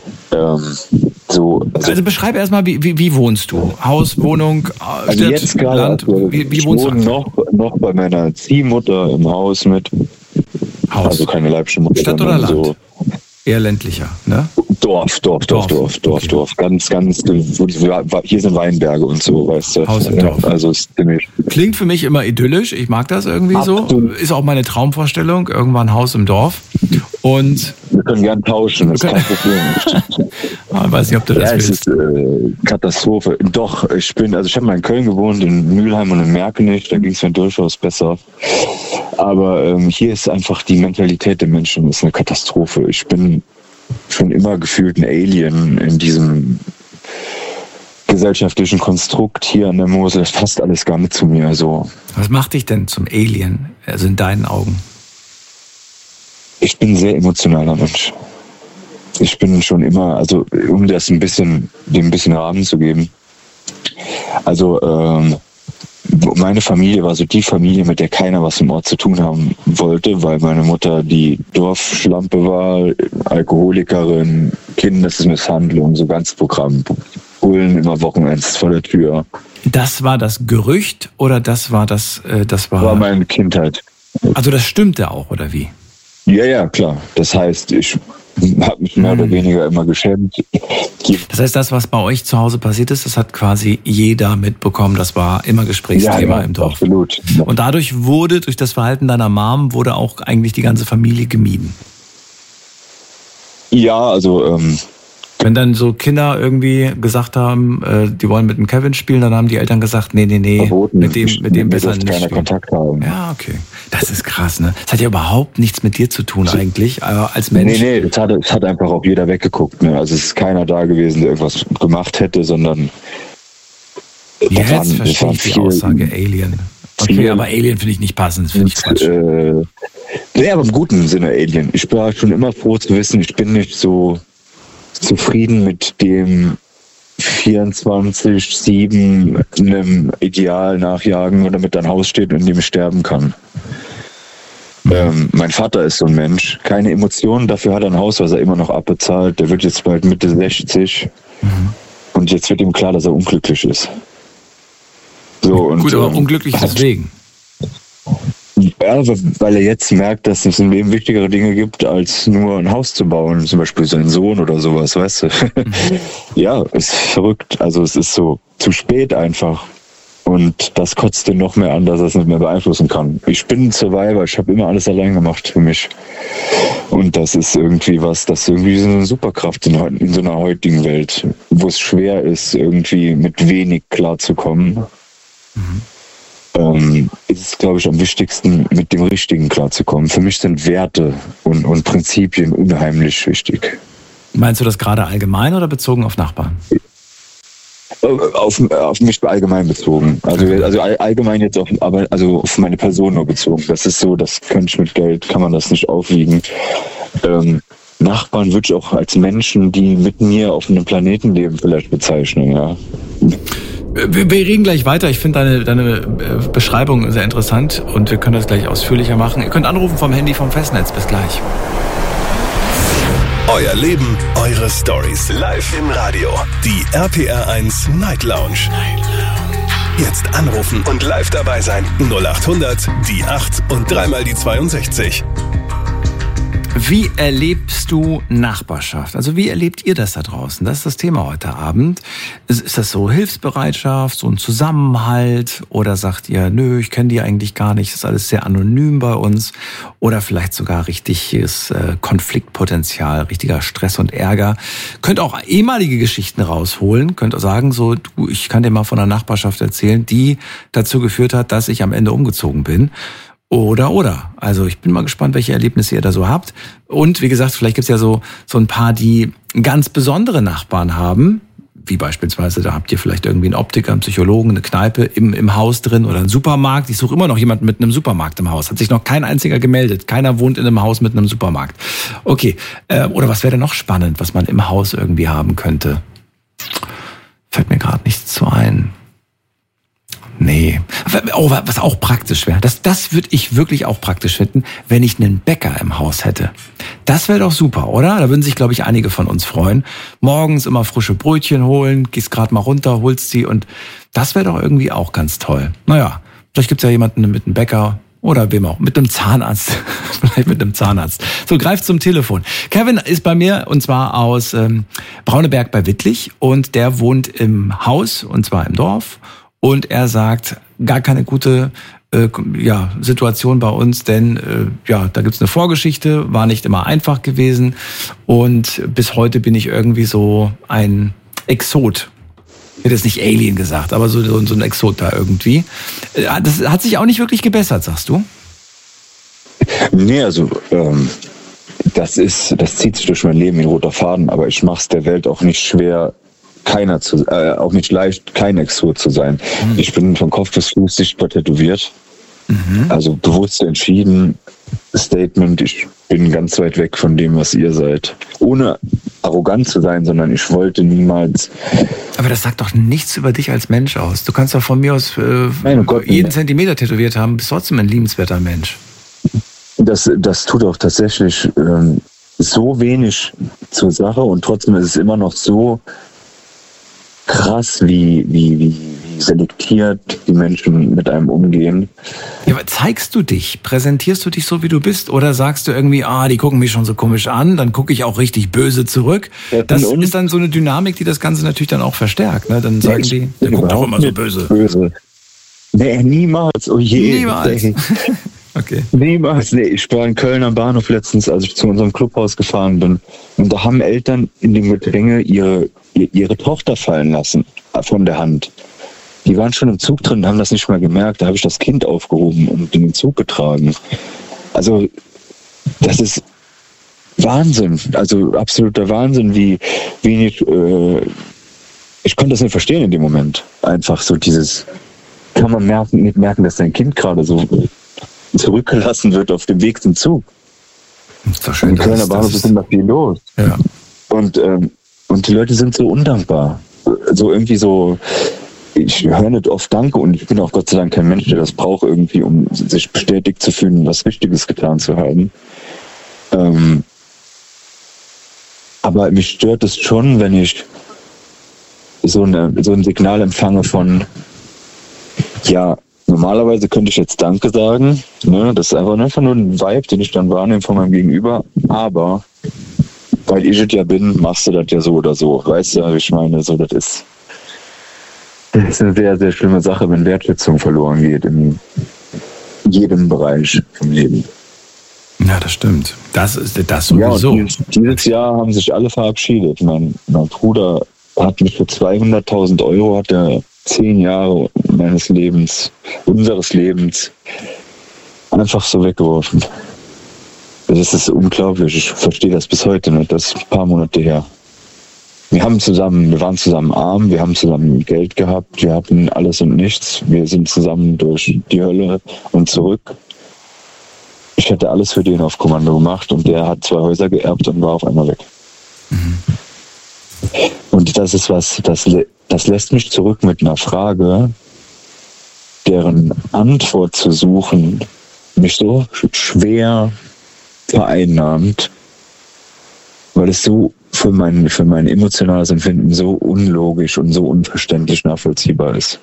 S2: Also beschreib erstmal, wie wohnst du? Haus, Wohnung,
S6: also
S2: Stadt,
S6: jetzt gerade,
S2: Land? Wie
S6: ich
S2: wohnst du?
S6: wohne noch bei meiner Ziehmutter im Haus mit.
S2: Haus.
S6: Also keine leibische Mutter.
S2: Stadt oder Land?
S6: So
S2: eher ländlicher, ne?
S6: Dorf. Ganz, hier sind Weinberge und so, weißt du.
S2: Haus im Dorf.
S6: Also ist ziemlich.
S2: Klingt für mich immer idyllisch. Ich mag das irgendwie so. Ist auch meine Traumvorstellung. Irgendwann Haus im Dorf. Und
S6: wir können gern tauschen, das ist kein Problem.
S2: Ich weiß nicht, ob du das willst.
S6: Es ist Katastrophe. Doch, ich habe mal in Köln gewohnt, in Mülheim und in Merkenich, da ging es mir durchaus besser. Aber hier ist einfach die Mentalität der Menschen ist eine Katastrophe. Ich bin schon immer gefühlt ein Alien in diesem gesellschaftlichen Konstrukt hier an der Mosel. Das passt alles gar nicht zu mir. So.
S2: Was macht dich denn zum Alien, also in deinen Augen?
S6: Ich bin ein sehr emotionaler Mensch. Ich bin schon immer, also um das dem ein bisschen Rahmen zu geben. Also meine Familie war so die Familie, mit der keiner was im Ort zu tun haben wollte, weil meine Mutter die Dorfschlampe war, Alkoholikerin, Kindesmisshandlung, so ganz Programm. Bullen immer Wochenends vor der Tür.
S2: Das war das Gerücht oder das war das war
S6: meine Kindheit.
S2: Also das stimmte auch, oder wie?
S6: Ja, klar. Das heißt, ich habe mich mehr oder weniger immer geschämt.
S2: Das heißt, das, was bei euch zu Hause passiert ist, das hat quasi jeder mitbekommen. Das war immer Gesprächsthema im Dorf.
S6: Absolut.
S2: Und dadurch durch das Verhalten deiner Mom, wurde auch eigentlich die ganze Familie gemieden.
S6: Ja, also
S2: wenn dann so Kinder irgendwie gesagt haben, die wollen mit dem Kevin spielen, dann haben die Eltern gesagt, nee,
S6: verboten.
S2: mit dem besser nicht
S6: spielen.
S2: Kontakt
S6: haben.
S2: Ja, okay. Das ist krass, ne? Das hat ja überhaupt nichts mit dir zu tun eigentlich, als Mensch.
S6: Nee, das hat einfach auch jeder weggeguckt. Ne? Also es ist keiner da gewesen, der irgendwas gemacht hätte, sondern
S2: jetzt verstehe ich die Aussage Alien. Okay, aber Alien finde ich nicht passend, finde ich Quatsch.
S6: Nee, aber im guten Sinne Alien. Ich war schon immer froh zu wissen, ich bin nicht so zufrieden mit dem 24/7 einem Ideal nachjagen oder damit dein Haus steht und in dem ich sterben kann. Mein Vater ist so ein Mensch, keine Emotionen, dafür hat er ein Haus, was er immer noch abbezahlt. Der wird jetzt bald Mitte 60 und jetzt wird ihm klar, dass er unglücklich ist. So, und,
S2: gut, aber unglücklich deswegen.
S6: Ja, weil er jetzt merkt, dass es im Leben wichtigere Dinge gibt, als nur ein Haus zu bauen, zum Beispiel seinen Sohn oder sowas, weißt du. Ja, ist verrückt. Also es ist so zu spät einfach. Und das kotzt ihn noch mehr an, dass er es nicht mehr beeinflussen kann. Ich bin ein Survivor, ich habe immer alles allein gemacht für mich. Und das ist irgendwie das ist irgendwie so eine Superkraft in so einer heutigen Welt, wo es schwer ist, irgendwie mit wenig klarzukommen. Ist es, glaube ich, am wichtigsten, mit dem Richtigen klarzukommen. Für mich sind Werte und Prinzipien unheimlich wichtig.
S2: Meinst du das gerade allgemein oder bezogen auf Nachbarn?
S6: Auf mich allgemein bezogen. Also allgemein jetzt auf meine Person nur bezogen. Das ist so, das könnte ich mit Geld, kann man das nicht aufwiegen. Nachbarn würde ich auch als Menschen, die mit mir auf einem Planeten leben, vielleicht bezeichnen, ja.
S2: Wir reden gleich weiter. Ich finde deine Beschreibung sehr interessant und wir können das gleich ausführlicher machen. Ihr könnt anrufen vom Handy vom Festnetz. Bis gleich.
S3: Euer Leben, eure Stories. Live im Radio. Die RPR1 Night Lounge. Jetzt anrufen und live dabei sein. 0800 die 8 und dreimal die 62.
S2: Wie erlebst du Nachbarschaft? Also wie erlebt ihr das da draußen? Das ist das Thema heute Abend. Ist das so Hilfsbereitschaft, so ein Zusammenhalt? Oder sagt ihr, nö, ich kenne die eigentlich gar nicht, das ist alles sehr anonym bei uns? Oder vielleicht sogar richtiges Konfliktpotenzial, richtiger Stress und Ärger? Könnt auch ehemalige Geschichten rausholen. Könnt auch sagen, so, du, ich kann dir mal von einer Nachbarschaft erzählen, die dazu geführt hat, dass ich am Ende umgezogen bin. Oder. Also ich bin mal gespannt, welche Erlebnisse ihr da so habt. Und wie gesagt, vielleicht gibt's ja so ein paar, die ganz besondere Nachbarn haben. Wie beispielsweise, da habt ihr vielleicht irgendwie einen Optiker, einen Psychologen, eine Kneipe im Haus drin oder einen Supermarkt. Ich suche immer noch jemanden mit einem Supermarkt im Haus. Hat sich noch kein einziger gemeldet. Keiner wohnt in einem Haus mit einem Supermarkt. Okay, oder was wäre denn noch spannend, was man im Haus irgendwie haben könnte? Fällt mir gerade nichts zu ein. Nee. Oh, was auch praktisch wäre. Das würde ich wirklich auch praktisch finden, wenn ich einen Bäcker im Haus hätte. Das wäre doch super, oder? Da würden sich, glaube ich, einige von uns freuen. Morgens immer frische Brötchen holen, gehst gerade mal runter, holst sie und das wäre doch irgendwie auch ganz toll. Naja, vielleicht gibt's ja jemanden mit einem Bäcker oder wem auch, mit einem Zahnarzt. Vielleicht mit einem Zahnarzt. So, greift zum Telefon. Kevin ist bei mir und zwar aus Brauneberg bei Wittlich und der wohnt im Haus und zwar im Dorf. Und er sagt, gar keine gute Situation bei uns, denn da gibt's eine Vorgeschichte, war nicht immer einfach gewesen und bis heute bin ich irgendwie so ein Exot. Ich hätte jetzt nicht Alien gesagt, aber so ein Exot da irgendwie. Das hat sich auch nicht wirklich gebessert, sagst du?
S6: Nee, also das zieht sich durch mein Leben wie ein roter Faden, aber ich mache es der Welt auch nicht schwer, auch nicht leicht, kein Exot zu sein. Mhm. Ich bin von Kopf bis Fuß sichtbar tätowiert. Mhm. Also bewusst entschieden, Statement, ich bin ganz weit weg von dem, was ihr seid. Ohne arrogant zu sein, sondern ich wollte niemals...
S2: Aber das sagt doch nichts über dich als Mensch aus. Du kannst doch von mir aus jeden Zentimeter tätowiert haben, bist trotzdem ein liebenswerter Mensch.
S6: Das tut auch tatsächlich so wenig zur Sache und trotzdem ist es immer noch so krass, wie selektiert die Menschen mit einem umgehen.
S2: Ja, aber zeigst du dich? Präsentierst du dich so, wie du bist? Oder sagst du irgendwie, die gucken mich schon so komisch an, dann gucke ich auch richtig böse zurück? Ja, das ist dann so eine Dynamik, die das Ganze natürlich dann auch verstärkt. Ne? Dann sagen die, der guckt doch immer so böse.
S6: Nee, niemals. Oh je.
S2: Niemals. Okay.
S6: Niemals. Nee, ich war in Köln am Bahnhof letztens, als ich zu unserem Clubhaus gefahren bin. Und da haben Eltern in dem Gedränge ihre Tochter fallen lassen von der Hand. Die waren schon im Zug drin, haben das nicht mal gemerkt. Da habe ich das Kind aufgehoben und in den Zug getragen. Also das ist Wahnsinn. Also absoluter Wahnsinn, wie wenig... ich konnte das nicht verstehen in dem Moment. Einfach so dieses... Kann man nicht merken, dass dein Kind gerade so zurückgelassen wird auf dem Weg zum Zug.
S2: Das ist doch schön.
S6: In Kölner Bahnhof ist immer viel los.
S2: Ja.
S6: Und die Leute sind so undankbar. So irgendwie so, ich höre nicht oft Danke und ich bin auch Gott sei Dank kein Mensch, der das braucht irgendwie, um sich bestätigt zu fühlen, was Richtiges getan zu haben. Aber mich stört es schon, wenn ich so ein Signal empfange von, ja, normalerweise könnte ich jetzt Danke sagen, ne? Das ist einfach nur ein Vibe, den ich dann wahrnehme von meinem Gegenüber, aber weil ich es ja bin, machst du das ja so oder so. Weißt du, ich meine, so das ist eine sehr, sehr schlimme Sache, wenn Wertschätzung verloren geht in jedem Bereich vom Leben.
S2: Ja, das stimmt. Das ist das sowieso.
S6: Ja, dieses Jahr haben sich alle verabschiedet. Mein Bruder hat mich für 200.000 Euro, hat er 10 Jahre meines Lebens, unseres Lebens, einfach so weggeworfen. Das ist unglaublich. Ich verstehe das bis heute nicht. Das ist ein paar Monate her. Wir waren zusammen arm, wir haben zusammen Geld gehabt, wir hatten alles und nichts. Wir sind zusammen durch die Hölle und zurück. Ich hätte alles für den auf Kommando gemacht und der hat 2 Häuser geerbt und war auf einmal weg. Mhm. Und das ist was, das lässt mich zurück mit einer Frage, deren Antwort zu suchen mich so schwer vereinnahmt, weil es so für mein emotionales Empfinden so unlogisch und so unverständlich nachvollziehbar ist.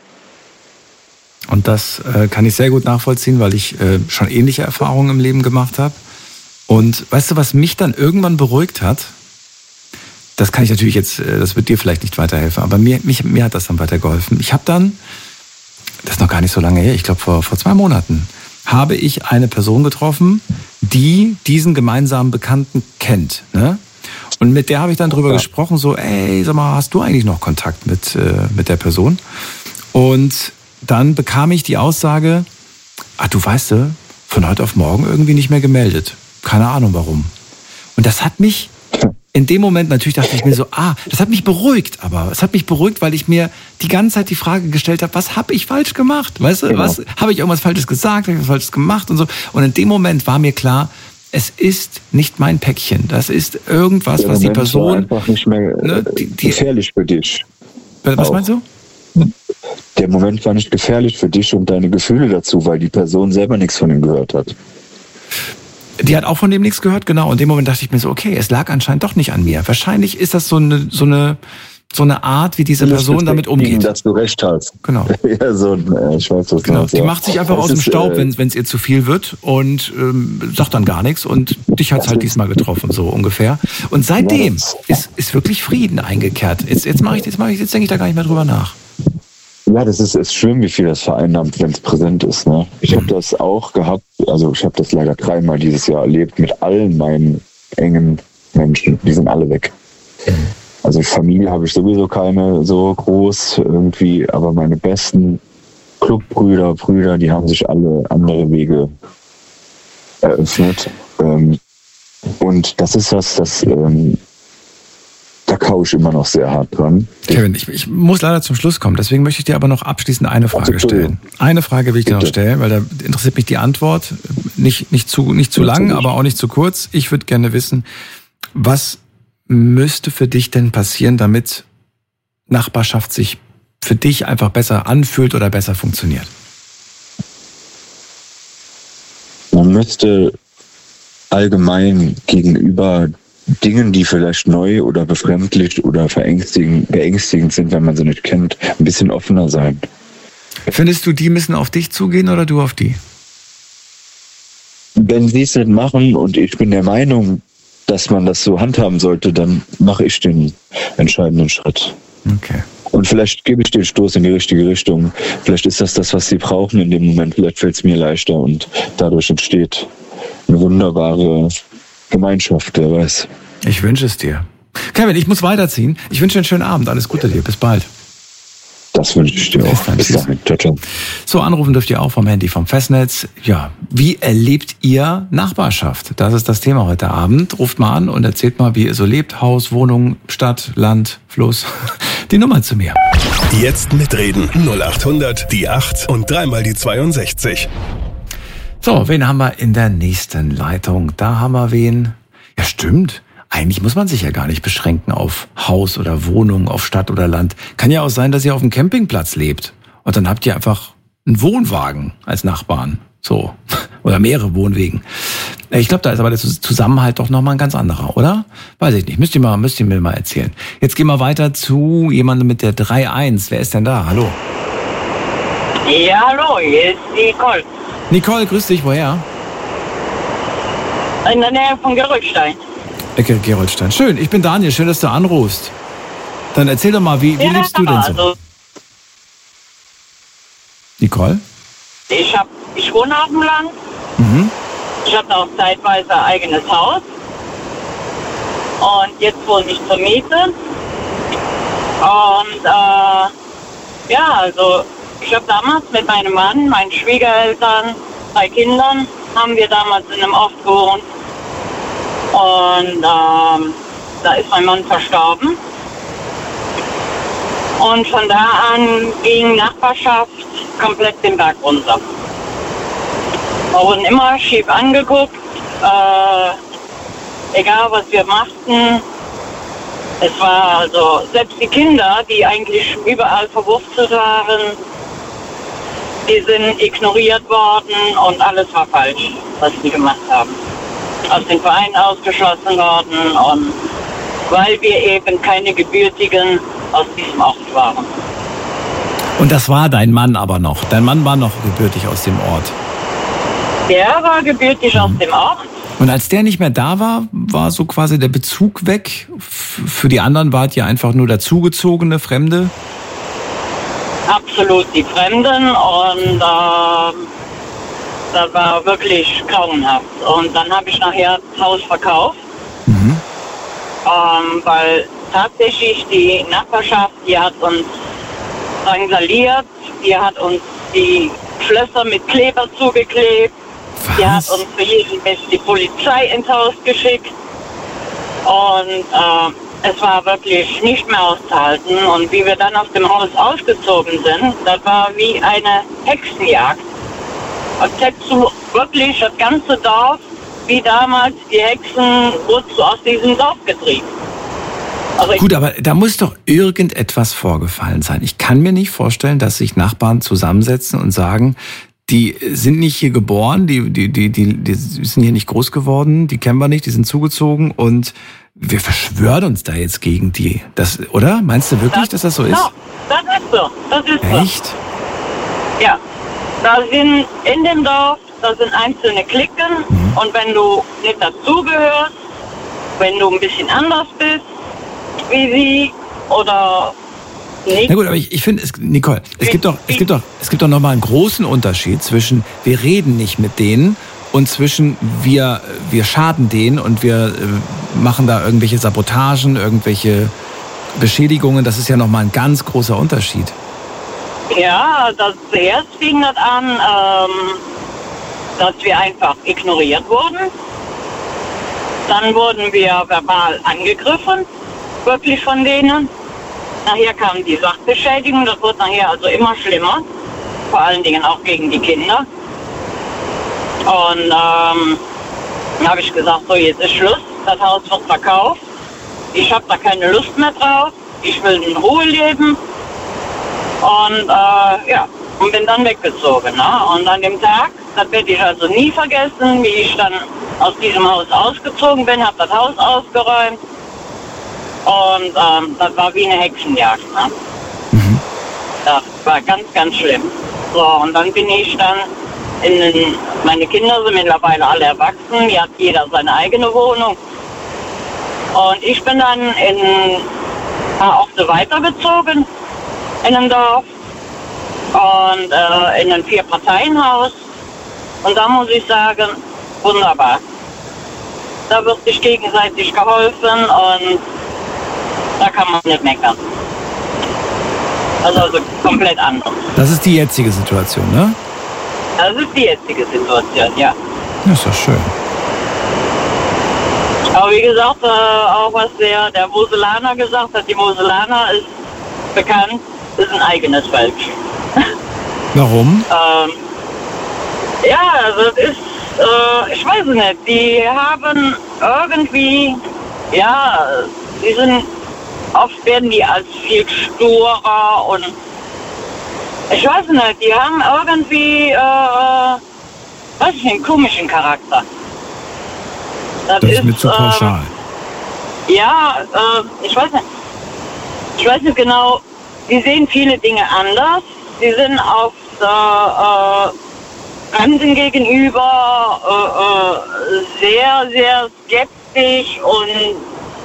S2: Und das kann ich sehr gut nachvollziehen, weil ich schon ähnliche Erfahrungen im Leben gemacht habe. Und weißt du, was mich dann irgendwann beruhigt hat? Das kann ich natürlich jetzt, das wird dir vielleicht nicht weiterhelfen, aber mir hat das dann weitergeholfen. Ich habe dann, das ist noch gar nicht so lange her, ich glaube vor 2 Monaten, habe ich eine Person getroffen, die diesen gemeinsamen Bekannten kennt. Ne? Und mit der habe ich dann drüber gesprochen, so, ey, sag mal, hast du eigentlich noch Kontakt mit der Person? Und dann bekam ich die Aussage, du weißt, von heute auf morgen irgendwie nicht mehr gemeldet. Keine Ahnung warum. Und das hat mich in dem Moment, natürlich dachte ich mir so, das hat mich beruhigt, aber es hat mich beruhigt, weil ich mir die ganze Zeit die Frage gestellt habe, was habe ich falsch gemacht? Weißt du, was habe ich irgendwas Falsches gesagt, habe ich was Falsches gemacht und so. Und in dem Moment war mir klar, es ist nicht mein Päckchen. Das ist irgendwas, was die Person
S6: war einfach nicht mehr gefährlich für dich.
S2: Was meinst du?
S6: Der Moment war nicht gefährlich für dich und deine Gefühle dazu, weil die Person selber nichts von ihm gehört hat.
S2: Die hat auch von dem nichts gehört, genau. Und in dem Moment dachte ich mir so, okay, es lag anscheinend doch nicht an mir. Wahrscheinlich ist das so eine Art, wie diese Person damit umgeht.
S6: Dass du recht hast.
S2: Genau.
S6: Ja, ich weiß, was
S2: genau. Die macht sich einfach aus dem Staub, wenn es ihr zu viel wird und sagt dann gar nichts. Und dich hat es halt diesmal getroffen, so ungefähr. Und seitdem ist wirklich Frieden eingekehrt. Jetzt denke ich da gar nicht mehr drüber nach.
S6: Ja, das ist schlimm, wie viel das vereinnahmt, wenn es präsent ist. Ne? Ich habe das auch gehabt, also ich habe das leider 3-mal dieses Jahr erlebt mit allen meinen engen Menschen. Die sind alle weg. Also Familie habe ich sowieso keine so groß irgendwie, aber meine besten Clubbrüder, die haben sich alle andere Wege eröffnet. Und das ist das da kaue ich immer noch sehr hart dran.
S2: Kevin, ich muss leider zum Schluss kommen, deswegen möchte ich dir aber noch abschließend eine Frage stellen. Eine Frage will ich dir noch stellen, weil da interessiert mich die Antwort. Nicht zu lang, aber auch nicht zu kurz. Ich würde gerne wissen, was müsste für dich denn passieren, damit Nachbarschaft sich für dich einfach besser anfühlt oder besser funktioniert?
S6: Man müsste allgemein gegenüber Dingen, die vielleicht neu oder befremdlich oder beängstigend sind, wenn man sie nicht kennt, ein bisschen offener sein.
S2: Findest du, die müssen auf dich zugehen oder du auf die?
S6: Wenn sie es nicht machen und ich bin der Meinung, dass man das so handhaben sollte, dann mache ich den entscheidenden Schritt.
S2: Okay.
S6: Und vielleicht gebe ich den Stoß in die richtige Richtung. Vielleicht ist das, was sie brauchen in dem Moment. Vielleicht fällt es mir leichter und dadurch entsteht eine wunderbare Gemeinschaft, wer weiß.
S2: Ich wünsche es dir. Kevin, ich muss weiterziehen. Ich wünsche dir einen schönen Abend. Alles Gute dir. Bis bald.
S6: Das wünsche ich dir auch. Bis dann. Ciao, ciao.
S2: So, anrufen dürft ihr auch vom Handy, vom Festnetz. Ja, wie erlebt ihr Nachbarschaft? Das ist das Thema heute Abend. Ruft mal an und erzählt mal, wie ihr so lebt. Haus, Wohnung, Stadt, Land, Fluss. Die Nummer zu mir.
S3: Jetzt mitreden. 0800 die 8 und 3 die 62.
S2: So, wen haben wir in der nächsten Leitung? Da haben wir wen. Ja, stimmt. Eigentlich muss man sich ja gar nicht beschränken auf Haus oder Wohnung, auf Stadt oder Land. Kann ja auch sein, dass ihr auf einem Campingplatz lebt. Und dann habt ihr einfach einen Wohnwagen als Nachbarn. So. Oder mehrere Wohnwegen. Ich glaube, da ist aber der Zusammenhalt doch nochmal ein ganz anderer, oder? Weiß ich nicht. Müsst ihr mir mal erzählen. Jetzt gehen wir weiter zu jemandem mit der 3-1. Wer ist denn da? Hallo.
S7: Ja, hallo. Hier ist Nicole.
S2: Nicole, grüß dich, woher?
S7: In der Nähe von Gerolstein.
S2: Ecke Gerolstein. Schön, ich bin Daniel, schön, dass du anrufst. Dann erzähl doch mal, wie lebst du denn so?
S7: Also,
S2: Nicole?
S7: Ich wohne auf dem Land.
S2: Mhm.
S7: Ich habe auch zeitweise ein eigenes Haus. Und jetzt wohne ich zur Miete. Und also ich habe damals mit meinem Mann, meinen Schwiegereltern, 3 Kindern, haben wir damals in einem Ort gewohnt. Und da ist mein Mann verstorben. Und von da an ging Nachbarschaft komplett den Berg runter. Wir wurden immer schief angeguckt, egal was wir machten. Es war also, selbst die Kinder, die eigentlich überall verwurzelt waren, die sind ignoriert worden und alles war falsch, was sie gemacht haben. Aus den Vereinen ausgeschlossen worden und weil wir eben keine Gebürtigen aus diesem Ort waren.
S2: Und das war dein Mann aber noch? Dein Mann war noch gebürtig aus dem Ort?
S7: Der war gebürtig aus dem Ort.
S2: Und als der nicht mehr da war, war so quasi der Bezug weg? Für die anderen wart ihr einfach nur dazugezogene Fremde?
S7: Absolut die Fremden und das war wirklich grauenhaft. Und dann habe ich nachher das Haus verkauft, weil tatsächlich die Nachbarschaft, die hat uns drangsaliert, die hat uns die Schlösser mit Kleber zugeklebt, die hat uns für jeden Mist die Polizei ins Haus geschickt und es war wirklich nicht mehr auszuhalten. Und wie wir dann aus dem Haus ausgezogen sind, das war wie eine Hexenjagd. Als hättest du wirklich das ganze Dorf, wie damals die Hexen, wurdest du aus diesem Dorf getrieben. Also
S2: gut, aber da muss doch irgendetwas vorgefallen sein. Ich kann mir nicht vorstellen, dass sich Nachbarn zusammensetzen und sagen, die sind nicht hier geboren, die sind hier nicht groß geworden, die kennen wir nicht, die sind zugezogen und wir verschwören uns da jetzt gegen die. Das, oder? Meinst du wirklich, dass das so ist?
S7: Ja, das ist so. Das ist
S2: echt?
S7: So. Ja. Da sind in dem Dorf, da sind einzelne Cliquen und wenn du nicht dazugehörst, wenn du ein bisschen anders bist, wie sie oder nicht.
S2: Na gut, aber ich finde, Nicole, es gibt doch noch mal einen großen Unterschied zwischen wir reden nicht mit denen und zwischen wir schaden denen und wir machen da irgendwelche Sabotagen, irgendwelche Beschädigungen. Das ist ja noch mal ein ganz großer Unterschied.
S7: Ja, zuerst fing das an, dass wir einfach ignoriert wurden. Dann wurden wir verbal angegriffen, wirklich von denen. Nachher kam die Sachbeschädigung, das wurde nachher also immer schlimmer, vor allen Dingen auch gegen die Kinder. Und dann habe ich gesagt, so jetzt ist Schluss, das Haus wird verkauft, ich habe da keine Lust mehr drauf, ich will in Ruhe leben. Und und bin dann weggezogen. Ne? Und an dem Tag, das werde ich also nie vergessen, wie ich dann aus diesem Haus ausgezogen bin, habe das Haus ausgeräumt. Und das war wie eine Hexenjagd. Ne? Das war ganz, ganz schlimm. So, und dann bin ich dann meine Kinder sind mittlerweile alle erwachsen, hier hat jeder seine eigene Wohnung. Und ich bin dann in ein paar Orte weitergezogen, in einem Dorf und in ein 4-Parteien-Haus. Und da muss ich sagen, wunderbar. Da wird sich gegenseitig geholfen und da kann man nicht meckern. Also komplett anders.
S2: Das ist die jetzige Situation, ne?
S7: Das ist die jetzige Situation, ja.
S2: Das ist doch schön.
S7: Aber wie gesagt, auch was der Moselaner gesagt hat, die Moselaner ist bekannt, ist ein eigenes Volk.
S2: Warum?
S7: Ja, also es ist, ich weiß nicht, die haben irgendwie, ja, die sind, oft werden die als viel sturer und ich weiß nicht, die haben irgendwie, weiß ich nicht, einen komischen Charakter.
S2: Das ist mir zu pauschal.
S7: Ja, ich weiß nicht genau, die sehen viele Dinge anders. Sie sind auf Fremden gegenüber sehr, sehr skeptisch und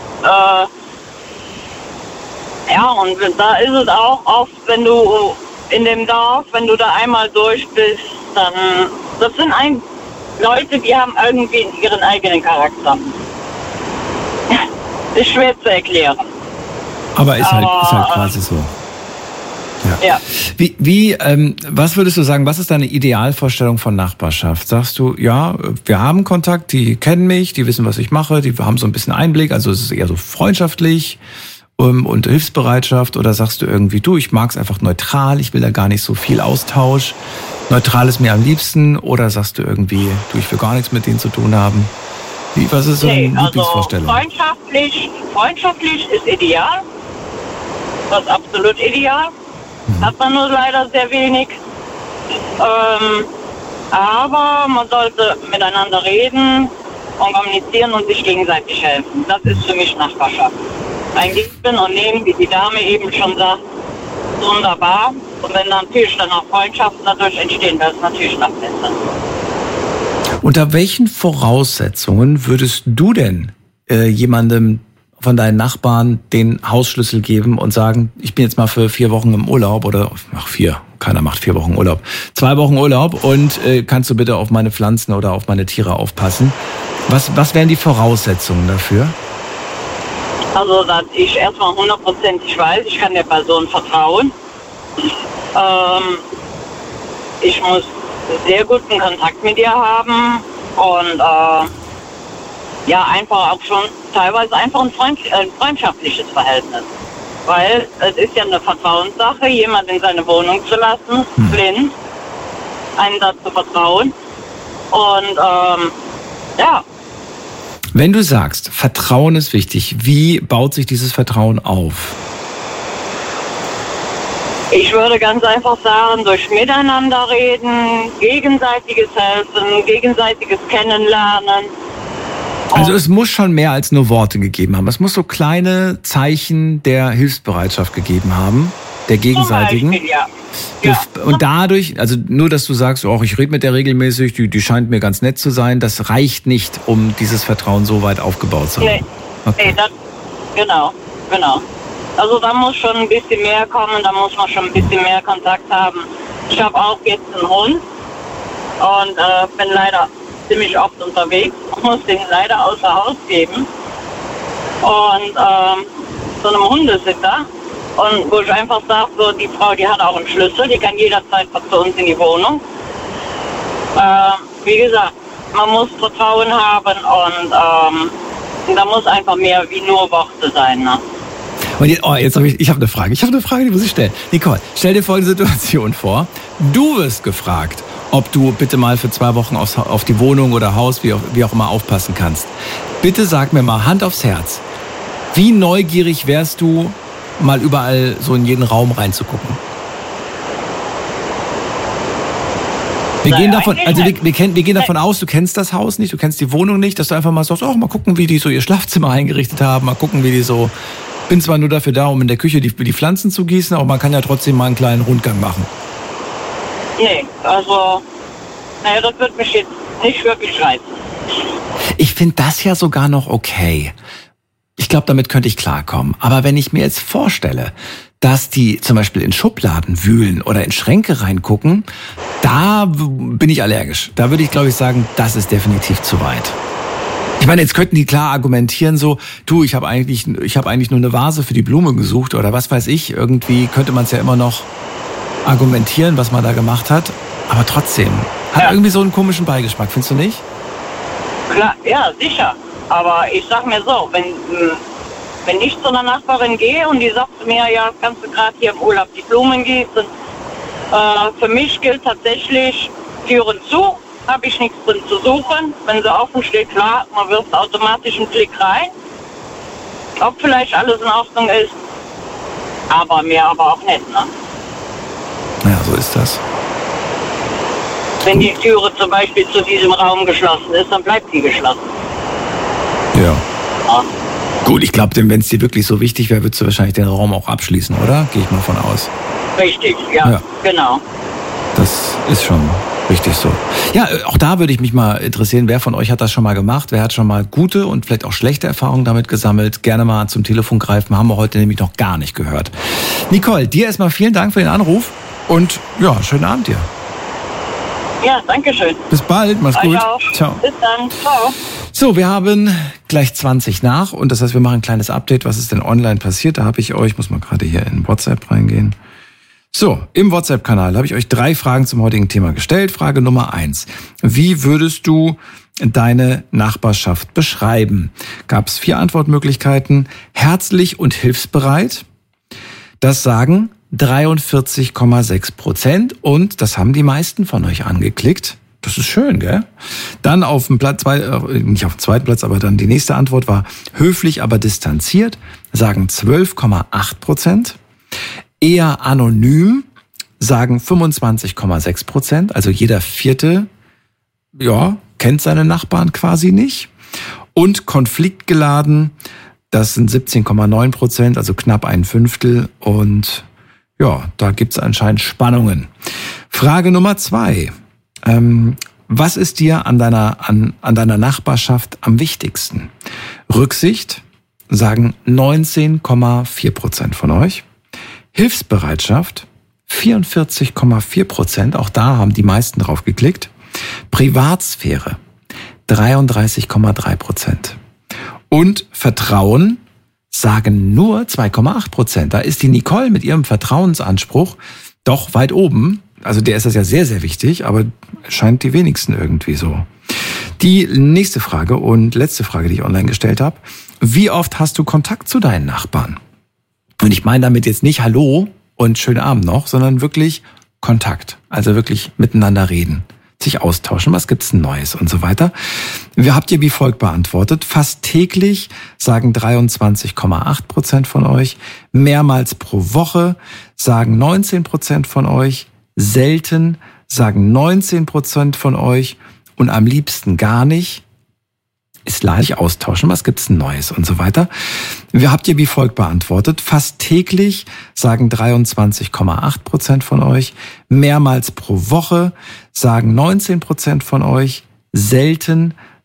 S7: ja, und da ist es auch oft, wenn du in dem Dorf, wenn du da einmal durch bist, dann, das sind Leute, die haben irgendwie ihren eigenen Charakter. Ist schwer zu erklären.
S2: Aber ist halt quasi so. Ja. Was würdest du sagen, was ist deine Idealvorstellung von Nachbarschaft? Sagst du, ja, wir haben Kontakt, die kennen mich, die wissen, was ich mache, die haben so ein bisschen Einblick, also es ist eher so freundschaftlich und Hilfsbereitschaft, oder sagst du irgendwie, ich mag es einfach neutral, ich will da gar nicht so viel Austausch, neutral ist mir am liebsten, oder sagst du irgendwie, ich will gar nichts mit denen zu tun haben? Was ist so eine Lieblingsvorstellung?
S7: Also freundschaftlich ist ideal, das ist absolut ideal. Hat man nur leider sehr wenig. Aber man sollte miteinander reden und kommunizieren und sich gegenseitig helfen. Das ist für mich Nachbarschaft. Ein Geben und Nehmen, wie die Dame eben schon sagt, wunderbar. Und wenn natürlich dann auch Freundschaften dadurch entstehen, das ist natürlich noch besser.
S2: Unter welchen Voraussetzungen würdest du denn jemandem von deinen Nachbarn den Hausschlüssel geben und sagen, ich bin jetzt mal für 4 Wochen im Urlaub oder, keiner macht 4 Wochen Urlaub, 2 Wochen Urlaub und kannst du bitte auf meine Pflanzen oder auf meine Tiere aufpassen? Was wären die Voraussetzungen dafür?
S7: Also, dass ich erstmal 100%ig weiß, ich kann der Person vertrauen. Ich muss sehr guten Kontakt mit ihr haben und einfach auch schon teilweise einfach ein freundschaftliches Verhältnis. Weil es ist ja eine Vertrauenssache, jemand in seine Wohnung zu lassen, blind, einen dazu zu vertrauen. Und
S2: Wenn du sagst, Vertrauen ist wichtig, wie baut sich dieses Vertrauen auf?
S7: Ich würde ganz einfach sagen, durch Miteinander reden, gegenseitiges Helfen, gegenseitiges Kennenlernen.
S2: Also es muss schon mehr als nur Worte gegeben haben. Es muss so kleine Zeichen der Hilfsbereitschaft gegeben haben, der gegenseitigen.
S7: Zum Beispiel, ja.
S2: Und dadurch, also nur, dass du sagst, ich rede mit der regelmäßig, die scheint mir ganz nett zu sein, das reicht nicht, um dieses Vertrauen so weit aufgebaut zu haben.
S7: Nee, okay. Genau. Also da muss schon ein bisschen mehr kommen, da muss man schon ein bisschen mehr Kontakt haben. Ich habe auch jetzt einen Hund und bin leider ziemlich oft unterwegs und muss den leider außer Haus geben. Und so einem Hundesitter. Und wo ich einfach sage, so, die Frau, die hat auch einen Schlüssel, die kann jederzeit zu uns in die Wohnung. Wie gesagt, man muss Vertrauen haben und da muss einfach mehr wie nur Worte sein. Ne?
S2: Und jetzt habe ich habe eine Frage. Die muss ich stellen. Nicole, stell dir folgende Situation vor. Du wirst gefragt, ob du bitte mal für 2 Wochen auf die Wohnung oder Haus, wie auch immer, aufpassen kannst. Bitte sag mir mal, Hand aufs Herz, wie neugierig wärst du, mal überall so in jeden Raum reinzugucken? Wir gehen davon aus, du kennst das Haus nicht, du kennst die Wohnung nicht, dass du einfach mal sagst, mal gucken, wie die so ihr Schlafzimmer eingerichtet haben, mal gucken, wie die so... Bin zwar nur dafür da, um in der Küche die Pflanzen zu gießen, aber man kann ja trotzdem mal einen kleinen Rundgang machen.
S7: Nee, also, das wird mich jetzt nicht wirklich reizen.
S2: Ich finde das ja sogar noch okay. Ich glaube, damit könnte ich klarkommen. Aber wenn ich mir jetzt vorstelle, dass die zum Beispiel in Schubladen wühlen oder in Schränke reingucken, da bin ich allergisch. Da würde ich, glaube ich, sagen, das ist definitiv zu weit. Ich meine, jetzt könnten die klar argumentieren so, ich habe eigentlich nur eine Vase für die Blume gesucht oder was weiß ich. Irgendwie könnte man es ja immer noch argumentieren, was man da gemacht hat. Aber trotzdem, hat irgendwie so einen komischen Beigeschmack, findest du nicht?
S7: Klar, ja, sicher. Aber ich sag mir so, wenn ich zu einer Nachbarin gehe und die sagt mir, ja, kannst du gerade hier im Urlaub die Blumen gießen, für mich gilt tatsächlich Türen zu. Habe ich nichts drin zu suchen. Wenn sie offen steht, klar, man wirft automatisch einen Blick rein. Ob vielleicht alles in Ordnung ist. Aber mehr aber auch nicht, ne?
S2: Ja, so ist das.
S7: Wenn die Türe zum Beispiel zu diesem Raum geschlossen ist, dann bleibt die geschlossen.
S2: Ja. Gut, ich glaube, wenn es dir wirklich so wichtig wäre, würdest du wahrscheinlich den Raum auch abschließen, oder? Gehe ich mal von aus.
S7: Richtig, ja. Genau.
S2: Das ist schon richtig so. Ja, auch da würde ich mich mal interessieren, wer von euch hat das schon mal gemacht? Wer hat schon mal gute und vielleicht auch schlechte Erfahrungen damit gesammelt? Gerne mal zum Telefon greifen, haben wir heute nämlich noch gar nicht gehört. Nicole, dir erstmal vielen Dank für den Anruf und ja, schönen Abend dir.
S7: Ja, danke schön.
S2: Bis bald, mach's gut.
S7: Auch.
S2: Ciao.
S7: Bis dann, ciao.
S2: So, wir haben gleich 20 nach und das heißt, wir machen ein kleines Update, was ist denn online passiert. Da habe ich euch, muss mal gerade hier in WhatsApp reingehen. So, im WhatsApp-Kanal habe ich euch 3 Fragen zum heutigen Thema gestellt. Frage Nummer 1. Wie würdest du deine Nachbarschaft beschreiben? Gab es 4 Antwortmöglichkeiten. Herzlich und hilfsbereit. Das sagen 43,6% und das haben die meisten von euch angeklickt. Das ist schön, gell? Dann auf dem Platz, nicht auf dem zweiten Platz, aber dann die nächste Antwort war höflich, aber distanziert. Sagen 12,8%. Eher anonym, sagen 25,6%. Also jeder 4. kennt seine Nachbarn quasi nicht. Und konfliktgeladen, das sind 17,9%, also knapp 1/5. Und ja, da gibt's anscheinend Spannungen. Frage Nummer 2. Was ist dir an deiner Nachbarschaft am wichtigsten? Rücksicht, sagen 19,4% von euch. Hilfsbereitschaft, 44,4%. Auch da haben die meisten drauf geklickt. Privatsphäre, 33,3%. Und Vertrauen sagen nur 2,8%. Da ist die Nicole mit ihrem Vertrauensanspruch doch weit oben. Also der ist das ja sehr, sehr wichtig, aber scheint die wenigsten irgendwie so. Die nächste Frage und letzte Frage, die ich online gestellt habe. Wie oft hast du Kontakt zu deinen Nachbarn? Und ich meine damit jetzt nicht Hallo und schönen Abend noch, sondern wirklich Kontakt. Also wirklich miteinander reden, sich austauschen, was gibt's denn Neues und so weiter. Habt ihr wie folgt beantwortet. Fast täglich sagen 23,8% von euch. Mehrmals pro Woche sagen 19% von euch. Selten sagen 19% von euch. Und am liebsten gar nicht. Ist leicht austauschen, was gibt's denn Neues und so weiter. Habt ihr wie folgt beantwortet. Fast täglich sagen 23,8% von euch. Mehrmals pro Woche sagen 19% von euch. Selten